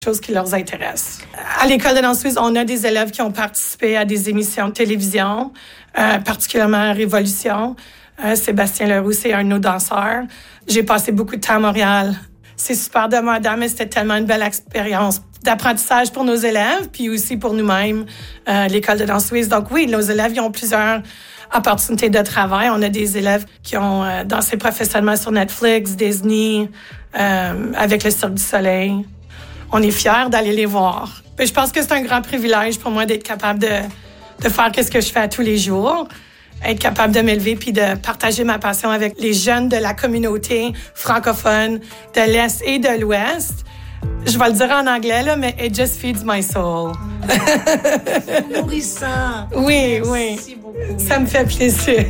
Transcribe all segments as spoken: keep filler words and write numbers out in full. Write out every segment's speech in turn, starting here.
choses qui leur intéressent. À l'école de danse suisse, on a des élèves qui ont participé à des émissions de télévision, euh, particulièrement Révolution. Euh, Sébastien Leroux, c'est un de nos danseurs. J'ai passé beaucoup de temps à Montréal. C'est super demandant, mais c'était tellement une belle expérience d'apprentissage pour nos élèves, puis aussi pour nous-mêmes, euh, l'école de danse suisse. Donc oui, nos élèves, ils ont plusieurs opportunités de travail. On a des élèves qui ont euh, dansé professionnellement sur Netflix, Disney, euh, avec le Cirque du Soleil. On est fiers d'aller les voir. Puis je pense que c'est un grand privilège pour moi d'être capable de, de faire ce que je fais à tous les jours, être capable de m'élever puis de partager ma passion avec les jeunes de la communauté francophone de l'Est et de l'Ouest. Je vais le dire en anglais, là, mais it just feeds my soul. Nourrissant. Oui, Merci oui. beaucoup. Ça me fait plaisir.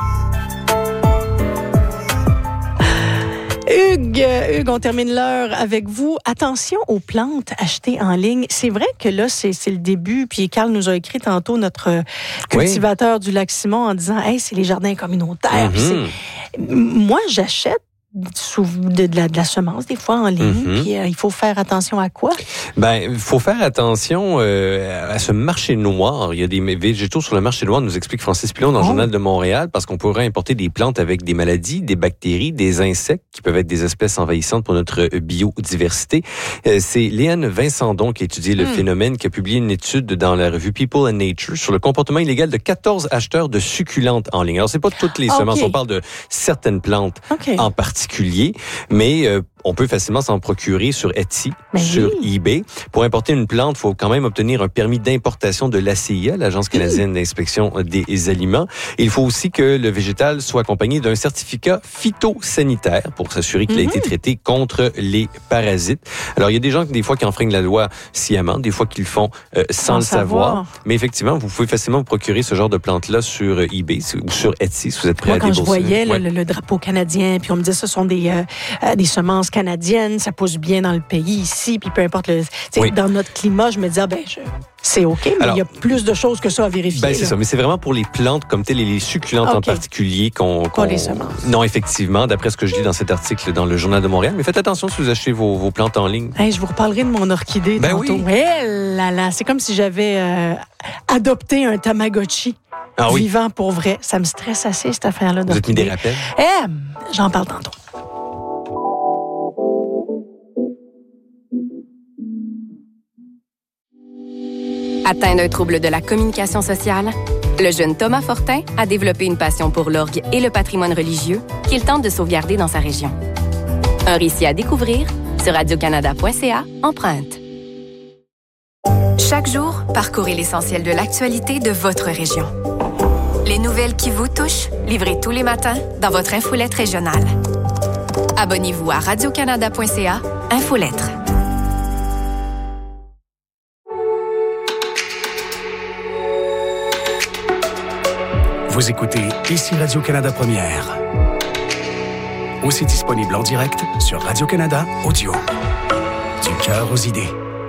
Hugues, Hugues, on termine l'heure avec vous. Attention aux plantes achetées en ligne. C'est vrai que là, c'est, c'est le début. Puis Carl nous a écrit tantôt, notre cultivateur oui. du Lac-Simon, en disant « Hey, c'est les jardins communautaires. Mm-hmm. » Moi, j'achète de, de, la, de la semence, des fois, en ligne. Mm-hmm. Puis euh, il faut faire attention à quoi? Ben, il faut faire attention euh, à ce marché noir. Il y a des végétaux sur le marché noir, nous explique Francis Pilon dans oh. le Journal de Montréal, parce qu'on pourrait importer des plantes avec des maladies, des bactéries, des insectes, qui peuvent être des espèces envahissantes pour notre biodiversité. Euh, c'est Léane Vincendon qui a étudié le mm. phénomène, qui a publié une étude dans la revue People and Nature sur le comportement illégal de quatorze acheteurs de succulentes en ligne. Alors, c'est pas toutes les okay. semences, on parle de certaines plantes okay. en particulier. particulier, mais euh, on peut facilement s'en procurer sur Etsy, mais sur oui. eBay. Pour importer une plante, il faut quand même obtenir un permis d'importation de l'A C I A, l'Agence canadienne d'inspection des aliments. Et il faut aussi que le végétal soit accompagné d'un certificat phytosanitaire pour s'assurer qu'il mm-hmm. a été traité contre les parasites. Alors, il y a des gens, des fois, qui enfreignent la loi sciemment, des fois, qui le font euh, sans, sans le savoir. savoir. Mais effectivement, vous pouvez facilement vous procurer ce genre de plante-là sur eBay ou sur Etsy, si vous êtes prêt Moi, à débourser. Quand je voyais ouais. le, le drapeau canadien, puis on me disait, ce sont des, euh, des semences canadiennes, ça pousse bien dans le pays ici, puis peu importe le, oui. dans notre climat, je me disais, ah, ben, je, c'est OK, mais alors, il y a plus de choses que ça à vérifier. Ben, c'est là. ça, mais c'est vraiment pour les plantes comme telles, et les succulentes okay. en particulier qu'on... qu'on... Pas les semences. Non, effectivement, d'après ce que je lis dans cet article dans le Journal de Montréal, mais faites attention si vous achetez vos, vos plantes en ligne. Hey, je vous reparlerai de mon orchidée ben tantôt. Oui. Eh là là, c'est comme si j'avais euh, adopté un Tamagotchi. Ah oui. Vivant pour vrai. Ça me stresse assez, cette affaire-là. Vous êtes mis des rappels? Eh, j'en parle tantôt. Atteint d'un trouble de la communication sociale, le jeune Thomas Fortin a développé une passion pour l'orgue et le patrimoine religieux qu'il tente de sauvegarder dans sa région. Un récit à découvrir sur radio canada point c a, empreinte. Chaque jour, parcourez l'essentiel de l'actualité de votre région. Les nouvelles qui vous touchent, livrées tous les matins dans votre infolette régionale. Abonnez-vous à radio canada point c a, Infolettre. Vous écoutez ici Radio-Canada Première. Aussi disponible en direct sur Radio-Canada Audio. Du cœur aux idées.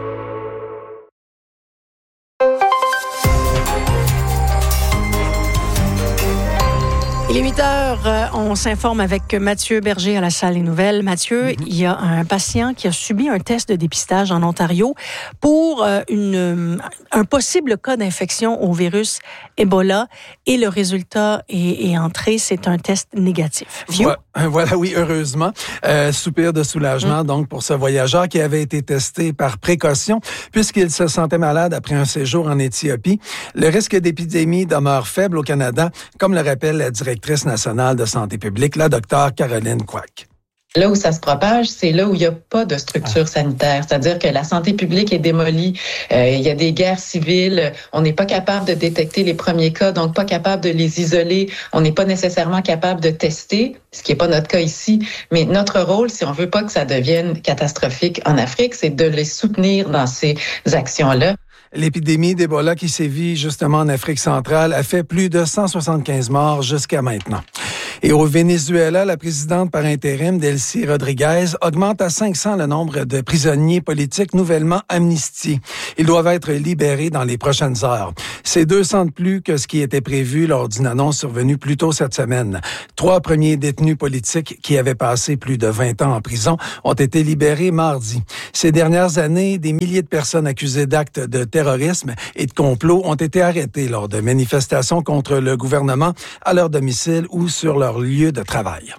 Il est huit heures, on s'informe avec Mathieu Berger à la salle des nouvelles. Mathieu, mm-hmm. il y a un patient qui a subi un test de dépistage en Ontario pour une, un possible cas d'infection au virus Ebola et le résultat est, est entré, c'est un test négatif. Voilà, voilà, oui, heureusement. Euh, soupir de soulagement, mm. donc, pour ce voyageur qui avait été testé par précaution puisqu'il se sentait malade après un séjour en Éthiopie. Le risque d'épidémie demeure faible au Canada, comme le rappelle la directrice nationale de santé publique, la docteure Caroline Quack. Là où ça se propage, c'est là où il n'y a pas de structure sanitaire. C'est-à-dire que la santé publique est démolie. Euh, il y a des guerres civiles. On n'est pas capable de détecter les premiers cas, donc pas capable de les isoler. On n'est pas nécessairement capable de tester, ce qui n'est pas notre cas ici. Mais notre rôle, si on veut pas que ça devienne catastrophique en Afrique, c'est de les soutenir dans ces actions-là. L'épidémie d'Ebola qui sévit justement en Afrique centrale a fait plus de cent soixante-quinze morts jusqu'à maintenant. Et au Venezuela, la présidente par intérim, Delcy Rodriguez, augmente à cinq cents le nombre de prisonniers politiques nouvellement amnistiés. Ils doivent être libérés dans les prochaines heures. C'est deux cents de plus que ce qui était prévu lors d'une annonce survenue plus tôt cette semaine. Trois premiers détenus politiques qui avaient passé plus de vingt ans en prison ont été libérés mardi. Ces dernières années, des milliers de personnes accusées d'actes de terrorisme et de complot ont été arrêtées lors de manifestations contre le gouvernement à leur domicile ou sur leur lieu de travail.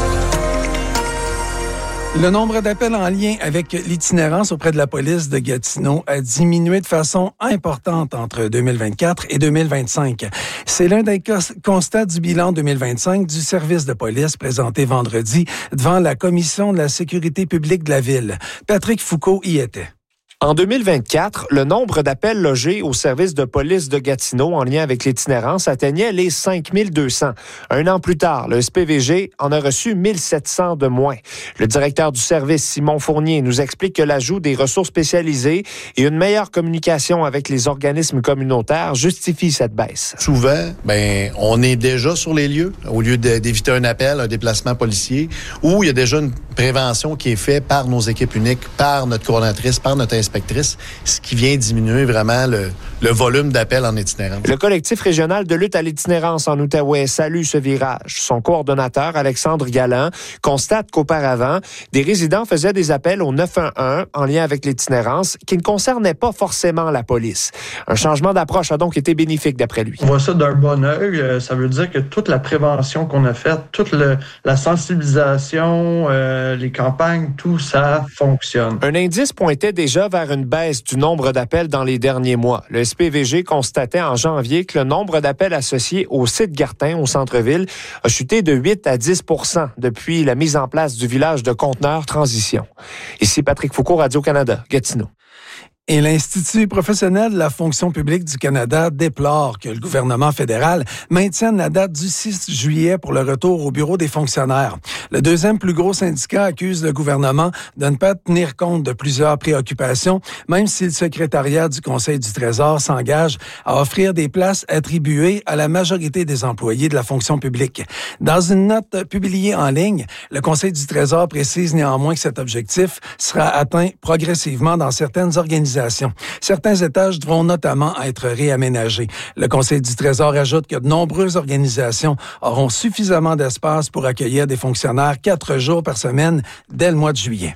Le nombre d'appels en lien avec l'itinérance auprès de la police de Gatineau a diminué de façon importante entre deux mille vingt-quatre et deux mille vingt-cinq. C'est l'un des constats du bilan deux mille vingt-cinq du service de police présenté vendredi devant la Commission de la sécurité publique de la ville. Patrick Foucault y était. En deux mille vingt-quatre, le nombre d'appels logés au service de police de Gatineau en lien avec l'itinérance atteignait les cinq mille deux cents. Un an plus tard, le S P V G en a reçu mille sept cents de moins. Le directeur du service, Simon Fournier, nous explique que l'ajout des ressources spécialisées et une meilleure communication avec les organismes communautaires justifie cette baisse. Souvent, ben, on est déjà sur les lieux au lieu de, d'éviter un appel, un déplacement policier, où il y a déjà une prévention qui est faite par nos équipes uniques, par notre coordonnatrice, par notre inspectrice, ce qui vient diminuer vraiment le, le volume d'appels en itinérance. Le collectif régional de lutte à l'itinérance en Outaouais salue ce virage. Son coordonnateur, Alexandre Galland, constate qu'auparavant, des résidents faisaient des appels au neuf un un en lien avec l'itinérance qui ne concernaient pas forcément la police. Un changement d'approche a donc été bénéfique d'après lui. On voit ça d'un bon œil. Ça veut dire que toute la prévention qu'on a faite, toute le, la sensibilisation, euh, les campagnes, tout ça fonctionne. Un indice pointait déjà vers une baisse du nombre d'appels dans les derniers mois. Le S P V G constatait en janvier que le nombre d'appels associés au site Gartin, au centre-ville, a chuté de huit à dix pour cent depuis la mise en place du village de conteneurs Transition. Ici Patrick Foucault, Radio-Canada, Gatineau. Et l'Institut professionnel de la fonction publique du Canada déplore que le gouvernement fédéral maintienne la date du six juillet pour le retour au bureau des fonctionnaires. Le deuxième plus gros syndicat accuse le gouvernement de ne pas tenir compte de plusieurs préoccupations, même si le secrétariat du Conseil du Trésor s'engage à offrir des places attribuées à la majorité des employés de la fonction publique. Dans une note publiée en ligne, le Conseil du Trésor précise néanmoins que cet objectif sera atteint progressivement dans certaines organisations. Certains étages devront notamment être réaménagés. Le Conseil du Trésor ajoute que de nombreuses organisations auront suffisamment d'espace pour accueillir des fonctionnaires quatre jours par semaine dès le mois de juillet.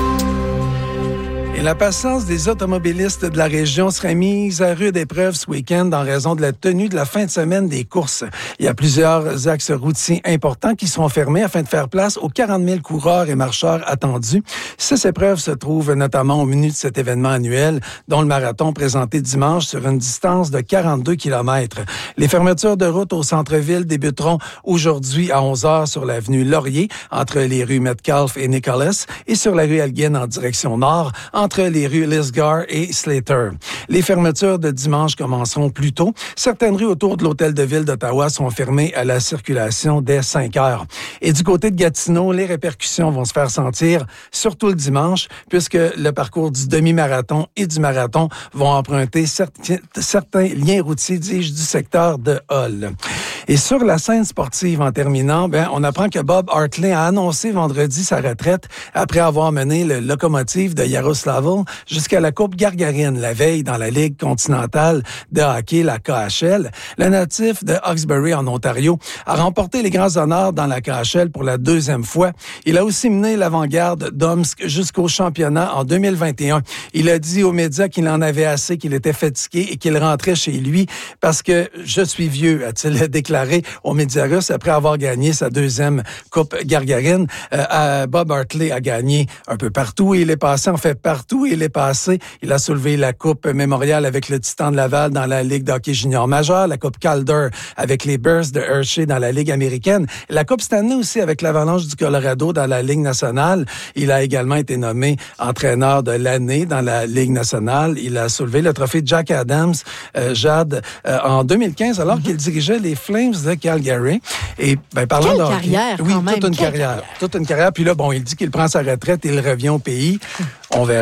Et la patience des automobilistes de la région serait mise à rude épreuve ce week-end en raison de la tenue de la fin de semaine des courses. Il y a plusieurs axes routiers importants qui seront fermés afin de faire place aux quarante mille coureurs et marcheurs attendus. Ces épreuves se trouvent notamment au menu de cet événement annuel, dont le marathon présenté dimanche sur une distance de quarante-deux kilomètres. Les fermetures de route au centre-ville débuteront aujourd'hui à onze heures sur l'avenue Laurier, entre les rues Metcalfe et Nicholas, et sur la rue Elgin en direction nord, entre les rues Lisgar et Slater. Les fermetures de dimanche commenceront plus tôt. Certaines rues autour de l'hôtel de ville d'Ottawa sont fermées à la circulation dès cinq heures. Et du côté de Gatineau, les répercussions vont se faire sentir, surtout le dimanche, puisque le parcours du demi-marathon et du marathon vont emprunter certains, certains liens routiers, dis-je, du secteur de Hull. Et sur la scène sportive, en terminant, ben, on apprend que Bob Hartley a annoncé vendredi sa retraite après avoir mené le locomotive de Yaroslavl jusqu'à la Coupe Gargarine la veille dans la Ligue continentale de hockey, la K H L. Le natif de Hawkesbury en Ontario a remporté les grands honneurs dans la K H L pour la deuxième fois. Il a aussi mené l'avant-garde d'Omsk jusqu'au championnat en deux mille vingt et un. Il a dit aux médias qu'il en avait assez, qu'il était fatigué et qu'il rentrait chez lui parce que je suis vieux, a-t-il déclaré aux médias russes après avoir gagné sa deuxième Coupe Gargarine. Euh, Bob Hartley a gagné un peu partout et il est passé en fait partout. Il est passé. Il a soulevé la Coupe Mémorial avec le Titan de Laval dans la Ligue de hockey junior majeur, la Coupe Calder avec les Bears de Hershey dans la Ligue américaine, la Coupe Stanley aussi avec l'Avalanche du Colorado dans la Ligue nationale. Il a également été nommé entraîneur de l'année dans la Ligue nationale. Il a soulevé le trophée Jack Adams, euh, Jade, euh, en deux mille quinze, alors mm-hmm. qu'il dirigeait les Flames de Calgary. Et ben, parlant Quelle de hockey, carrière, oui, quand même. toute une Quelle carrière, carrière. toute une carrière. Puis là, bon, il dit qu'il prend sa retraite et il revient au pays. On verra.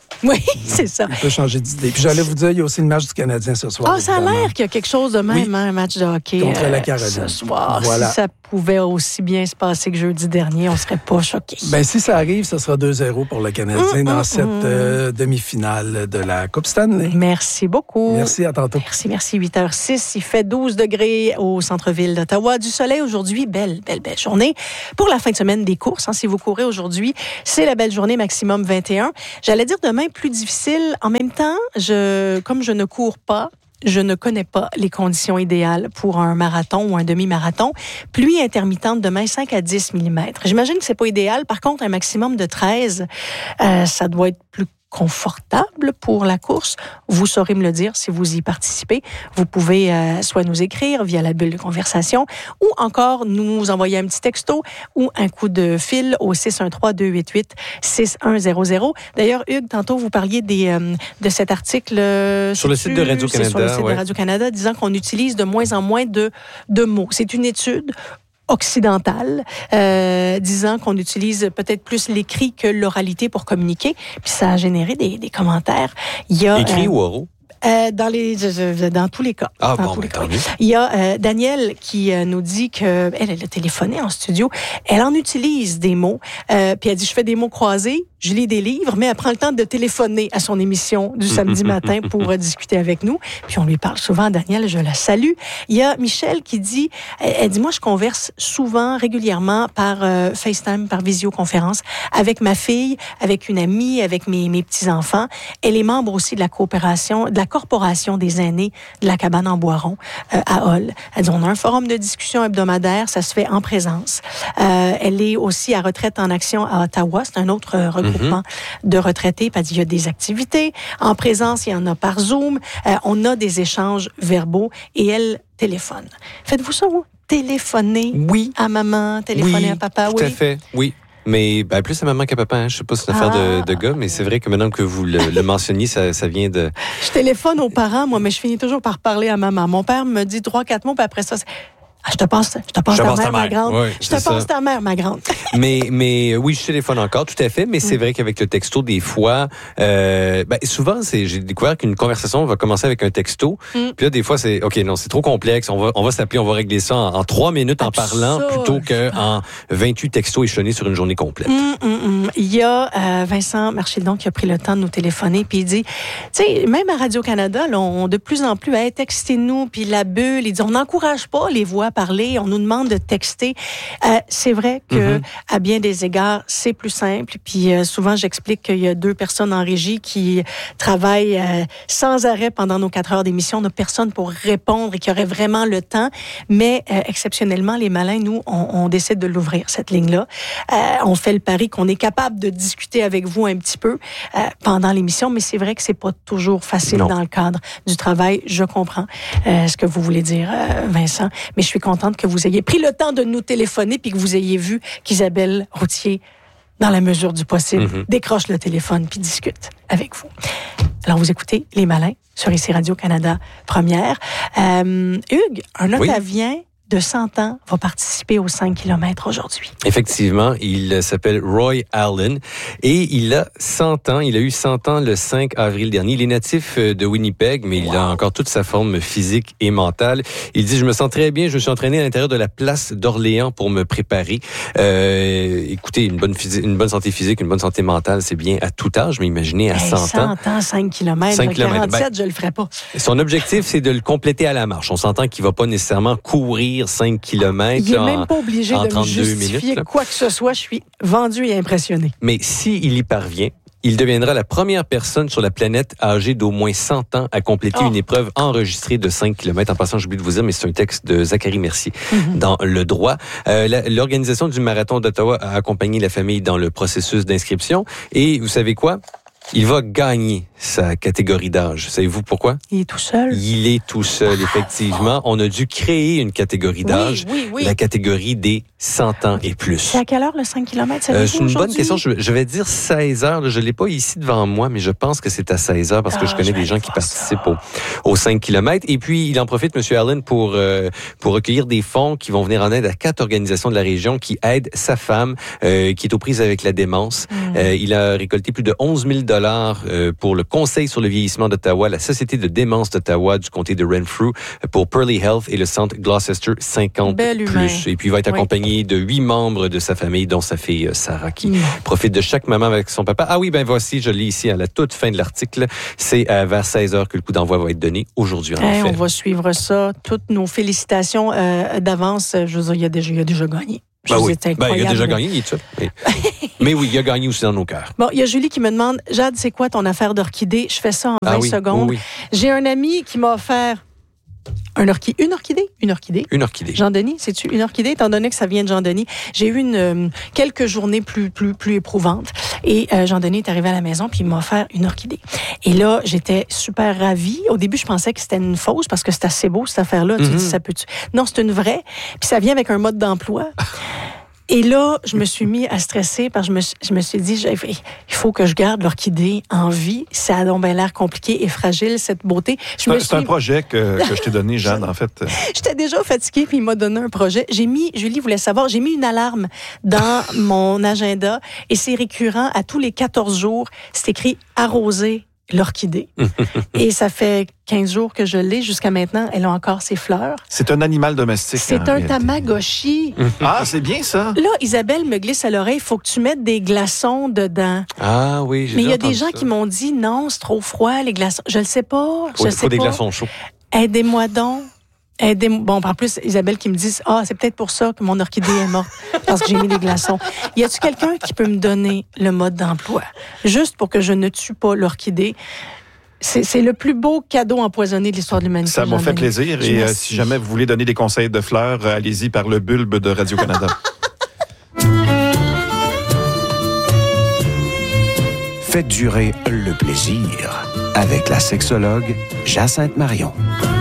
Oui, c'est ça. Il peut changer d'idée. Puis j'allais vous dire, il y a aussi le match du Canadien ce soir. Ah, ça a l'air qu'il y a quelque chose de même, oui. hein, un match de hockey. Contre euh, la Caroline. Ce soir. Voilà. Si ça pouvait aussi bien se passer que jeudi dernier, on ne serait pas choqués. Ben, si ça arrive, ce sera deux zéro pour le Canadien mmh, dans mmh, cette mmh. Euh, demi-finale de la Coupe Stanley. Merci beaucoup. Merci, à tantôt. Merci, merci. huit heures six, il fait douze degrés au centre-ville d'Ottawa. Du soleil aujourd'hui, belle, belle, belle journée. Pour la fin de semaine des courses, hein, si vous courez aujourd'hui, c'est la belle journée, maximum vingt et un. J'allais dire demain, plus difficile. En même temps, je, comme je ne cours pas, je ne connais pas les conditions idéales pour un marathon ou un demi-marathon. Pluie intermittente demain, cinq à dix millimètres. J'imagine que c'est pas idéal. Par contre, un maximum de treize, euh, ça doit être plus confortable pour la course. Vous saurez me le dire si vous y participez. Vous pouvez euh, soit nous écrire via la bulle de conversation ou encore nous envoyer un petit texto ou un coup de fil au six un trois deux huit huit six un zéro zéro. D'ailleurs, Hugues, tantôt, vous parliez des, euh, de cet article euh, sur le site de Radio-Canada, sur le site ouais. de Radio-Canada disant qu'on utilise de moins en moins de, de mots. C'est une étude occidentale, euh, disant qu'on utilise peut-être plus l'écrit que l'oralité pour communiquer. Puis ça a généré des, des commentaires. Il y a, écrit euh, ou oraux? Euh, dans les dans tous les cas. Ah dans bon, tous les ben, cas. Il y a euh, Danielle qui euh, nous dit que elle, elle a téléphoné en studio. Elle en utilise des mots. Euh, puis elle dit, je fais des mots croisés, je lis des livres, mais elle prend le temps de téléphoner à son émission du samedi matin pour euh, discuter avec nous. Puis on lui parle souvent. Danielle, je la salue. Il y a Michel qui dit, elle, elle dit, moi je converse souvent, régulièrement par euh, FaceTime, par visioconférence avec ma fille, avec une amie, avec mes, mes petits-enfants. Elle est membre aussi de la coopération, de la Corporation des aînés de la cabane en Boiron euh, à Hull. Elle dit, on a un forum de discussion hebdomadaire, ça se fait en présence. Euh, elle est aussi à Retraite en action à Ottawa, c'est un autre euh, regroupement mm-hmm. de retraités. Elle dit, il y a des activités en présence, il y en a par Zoom, euh, on a des échanges verbaux et elle téléphone. Faites-vous ça, vous? Téléphoner oui. à maman, téléphoner oui, à papa? Tout Oui, à fait, oui. Mais ben, plus à maman qu'à papa, hein. Je sais pas si c'est une affaire ah. de, de gars, mais c'est vrai que maintenant que vous le, le mentionniez, ça, ça vient de... Je téléphone aux parents, moi, mais je finis toujours par parler à maman. Mon père me dit trois, quatre mots, puis après ça, c'est... Ah, je te passe, je te passe je ta, passe mère, ta mère, ma grande. oui, je te passe ça. ta mère, ma grande. mais, mais oui, je téléphone encore, tout à fait. Mais c'est mm. vrai qu'avec le texto, des fois, euh, ben, souvent, c'est, j'ai découvert qu'une conversation va commencer avec un texto. Mm. Puis là, des fois, c'est, OK, non, c'est trop complexe. On va, on va s'appeler, on va régler ça en, en trois minutes en parlant plutôt qu'en vingt-huit textos échelonnés sur une journée complète. Mm, mm, mm. Il y a euh, Vincent Marchildon qui a pris le temps de nous téléphoner, puis il dit, tu sais, même à Radio-Canada, là, on de plus en plus, hey, textez-nous, puis la bulle, il dit, on n'encourage pas les voix à parler, on nous demande de texter. Euh, c'est vrai que mm-hmm. à bien des égards, c'est plus simple. Puis euh, souvent, j'explique qu'il y a deux personnes en régie qui travaillent euh, sans arrêt pendant nos quatre heures d'émission. On n'a personne pour répondre et qui aurait vraiment le temps. Mais euh, exceptionnellement, les malins, nous, on, on décide de l'ouvrir, cette ligne-là. Euh, on fait le pari qu'on est capable de discuter avec vous un petit peu euh, pendant l'émission, mais c'est vrai que c'est pas toujours facile non. dans le cadre du travail. Je comprends euh, ce que vous voulez dire, euh, Vincent, mais je suis contente que vous ayez pris le temps de nous téléphoner puis que vous ayez vu qu'Isabelle Routier, dans la mesure du possible, mm-hmm. décroche le téléphone puis discute avec vous. Alors, vous écoutez Les Malins sur ici Radio-Canada Première. Euh, Hugues, un Ottavien oui. de cent ans va participer aux cinq kilomètres aujourd'hui. Effectivement, il s'appelle Roy Allen et il a cent ans. Il a eu cent ans le cinq avril dernier. Il est natif de Winnipeg, mais wow. il a encore toute sa forme physique et mentale. Il dit, je me sens très bien, je me suis entraîné à l'intérieur de la place d'Orléans pour me préparer. Euh, écoutez, une bonne, physique, une bonne santé physique, une bonne santé mentale, c'est bien à tout âge, mais imaginez à hey, cent ans. cent ans, cinq kilomètres, cinq kilomètres. quarante-sept, ben, je le ferais pas. Son objectif, c'est de le compléter à la marche. On s'entend qu'il va pas nécessairement courir cinq kilomètres. Il n'est même pas obligé en de me justifier minutes, quoi que ce soit. Je suis vendu et impressionné. Mais s'il y parvient, il deviendra la première personne sur la planète âgée d'au moins cent ans à compléter oh. une épreuve enregistrée de cinq kilomètres. En passant, j'ai oublié de vous dire, mais c'est un texte de Zachary Mercier mm-hmm. dans Le Droit. Euh, la, l'organisation du Marathon d'Ottawa a accompagné la famille dans le processus d'inscription. Et vous savez quoi? Il va gagner sa catégorie d'âge. Savez-vous pourquoi? Il est tout seul. Il est tout seul, effectivement. On a dû créer une catégorie d'âge, oui, oui, oui. la catégorie des cent ans et plus. C'est à quelle heure le cinq kilomètres? Euh, c'est une bonne question. Je, je vais dire seize heures. Là, je ne l'ai pas ici devant moi, mais je pense que c'est à seize heures parce que ah, je connais je des gens qui participent au, aux cinq kilomètres. Et puis, il en profite, M. Allen, pour, euh, pour recueillir des fonds qui vont venir en aide à quatre organisations de la région qui aident sa femme euh, qui est aux prises avec la démence. Mm. Euh, il a récolté plus de onze mille dollars euh, pour le Conseil sur le vieillissement d'Ottawa, la Société de démence d'Ottawa du comté de Renfrew pour Pearly Health et le centre Gloucester cinquante plus. Et puis, il va être accompagné oui. de huit membres de sa famille, dont sa fille Sarah, qui mmh. profite de chaque maman avec son papa. Ah oui, ben voici, je lis ici à la toute fin de l'article. C'est euh, vers seize heures que le coup d'envoi va être donné aujourd'hui, en hey, fait. On va suivre ça. Toutes nos félicitations euh, d'avance. Je veux dire, il a déjà, il a déjà gagné. Ben oui, ben, il a déjà gagné, il est ça. Mais, mais oui, il a gagné aussi dans nos cœurs. Bon, il y a Julie qui me demande, Jade, c'est quoi ton affaire d'orchidée? Je fais ça en vingt ah oui, secondes. Oui, oui. J'ai un ami qui m'a offert un orchi... une orchidée. Une orchidée. Une orchidée. Jean-Denis, c'est-tu une orchidée? Étant donné que ça vient de Jean-Denis, j'ai eu une, euh, quelques journées plus, plus, plus éprouvantes. Et euh, Jean-Denis est arrivé à la maison, puis il m'a offert une orchidée. Et là, j'étais super ravie. Au début, je pensais que c'était une fausse, parce que c'est assez beau, cette affaire-là. Mm-hmm. Tu dis, ça peut-tu... Non, c'est une vraie. Puis ça vient avec un mode d'emploi. Et là, je me suis mis à stresser parce que je me, je me suis dit, il faut que je garde l'orchidée en vie. Ça a donc bien l'air compliqué et fragile, cette beauté. Je c'est, me un, suis... c'est un projet que, que je t'ai donné, Jeanne, en fait. J'étais déjà fatiguée, puis il m'a donné un projet. J'ai mis, Julie voulait savoir, j'ai mis une alarme dans mon agenda et c'est récurrent à tous les quatorze jours. C'est écrit « arroser ». L'orchidée. Et ça fait quinze jours que je l'ai. Jusqu'à maintenant, elle a encore ses fleurs. C'est un animal domestique. C'est un réalité. Tamagotchi. Ah, c'est bien ça. Là, Isabelle me glisse à l'oreille, il faut que tu mettes des glaçons dedans. Ah oui, j'ai Mais il y a des gens ça. qui m'ont dit, non, c'est trop froid, les glaçons. Je le sais pas. Il faut, sais faut des pas. glaçons chauds. Aidez-moi donc. Aidez-moi. Bon, en plus, Isabelle qui me dit, ah, c'est peut-être pour ça que mon orchidée est morte, parce que j'ai mis des glaçons. Y a-tu quelqu'un qui peut me donner le mode d'emploi? Juste pour que je ne tue pas l'orchidée. C'est, c'est le plus beau cadeau empoisonné de l'histoire de l'humanité. Ça m'a fait plaisir. Et euh, si jamais vous voulez donner des conseils de fleurs, euh, allez-y par le bulbe de Radio-Canada. Faites durer le plaisir avec la sexologue Jacinthe Marion.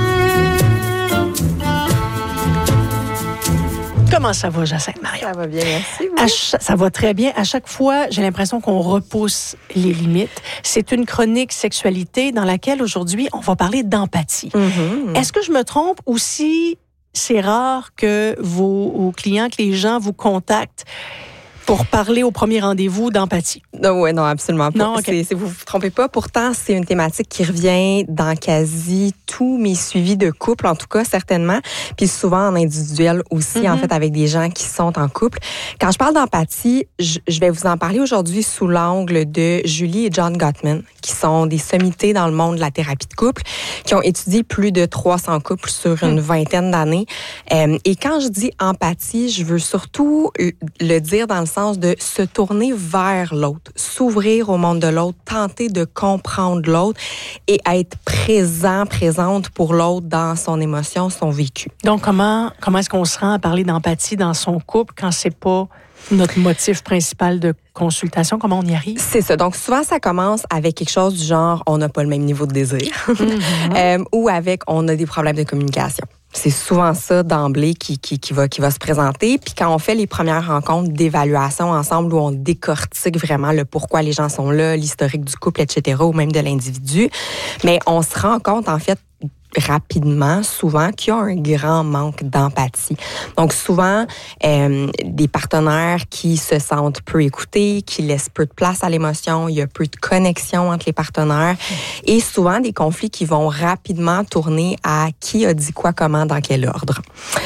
Comment ça va, Jacinthe Marion? Ça va bien, merci. À ch- ça va très bien. À chaque fois, j'ai l'impression qu'on repousse les limites. C'est une chronique sexualité dans laquelle, aujourd'hui, on va parler d'empathie. Mm-hmm. Est-ce que je me trompe ou si c'est rare que vos, vos clients, que les gens vous contactent pour parler au premier rendez-vous d'empathie? Non, ouais, non, absolument pas. Non, okay. c'est, c'est, vous ne vous trompez pas. Pourtant, c'est une thématique qui revient dans quasi tous mes suivis de couple, en tout cas, certainement. Puis souvent en individuel aussi, mm-hmm. en fait, avec des gens qui sont en couple. Quand je parle d'empathie, je, je vais vous en parler aujourd'hui sous l'angle de Julie et John Gottman, qui sont des sommités dans le monde de la thérapie de couple, qui ont étudié plus de trois cents couples sur une mm. vingtaine d'années. Euh, et quand je dis empathie, je veux surtout le dire dans le sens de se tourner vers l'autre, s'ouvrir au monde de l'autre, tenter de comprendre l'autre et être présent, présente pour l'autre dans son émotion, son vécu. Donc, comment, comment est-ce qu'on se rend à parler d'empathie dans son couple quand c'est pas notre motif principal de consultation? Comment on y arrive? C'est ça. Donc, souvent, ça commence avec quelque chose du genre « on n'a pas le même niveau de désir mm-hmm. » euh, ou avec « on a des problèmes de communication ». C'est souvent ça d'emblée qui, qui, qui, va, qui va se présenter. Puis quand on fait les premières rencontres d'évaluation ensemble où on décortique vraiment le pourquoi les gens sont là, l'historique du couple, et cetera, ou même de l'individu, mais on se rend compte, en fait, rapidement, souvent, qu'il y a un grand manque d'empathie. Donc, souvent, euh, des partenaires qui se sentent peu écoutés, qui laissent peu de place à l'émotion, il y a peu de connexion entre les partenaires et souvent des conflits qui vont rapidement tourner à qui a dit quoi, comment, dans quel ordre.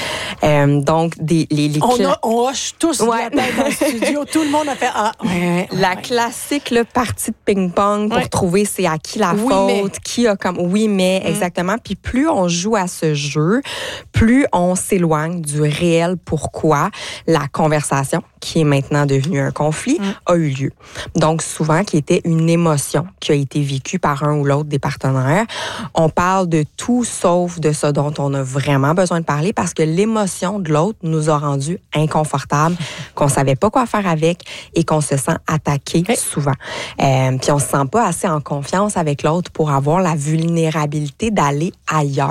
Euh, donc, des, les, les... On, a, on hoche tous ouais. de la tête dans le studio. Tout le monde a fait « Ah! » ouais, La ouais. classique là, partie de ping-pong pour ouais. trouver c'est à qui la oui, faute, mais... qui a comme... Oui, mais, mmh. exactement. Puis plus on joue à ce jeu, plus on s'éloigne du réel pourquoi la conversation, qui est maintenant devenue un conflit, mmh. a eu lieu. Donc, souvent, qui était une émotion qui a été vécue par un ou l'autre des partenaires. On parle de tout sauf de ce dont on a vraiment besoin de parler parce que l'émotion de l'autre nous a rendu inconfortables, qu'on savait pas quoi faire avec et qu'on se sent attaqué oui. souvent. Euh, puis on se sent pas assez en confiance avec l'autre pour avoir la vulnérabilité d'aller ailleurs.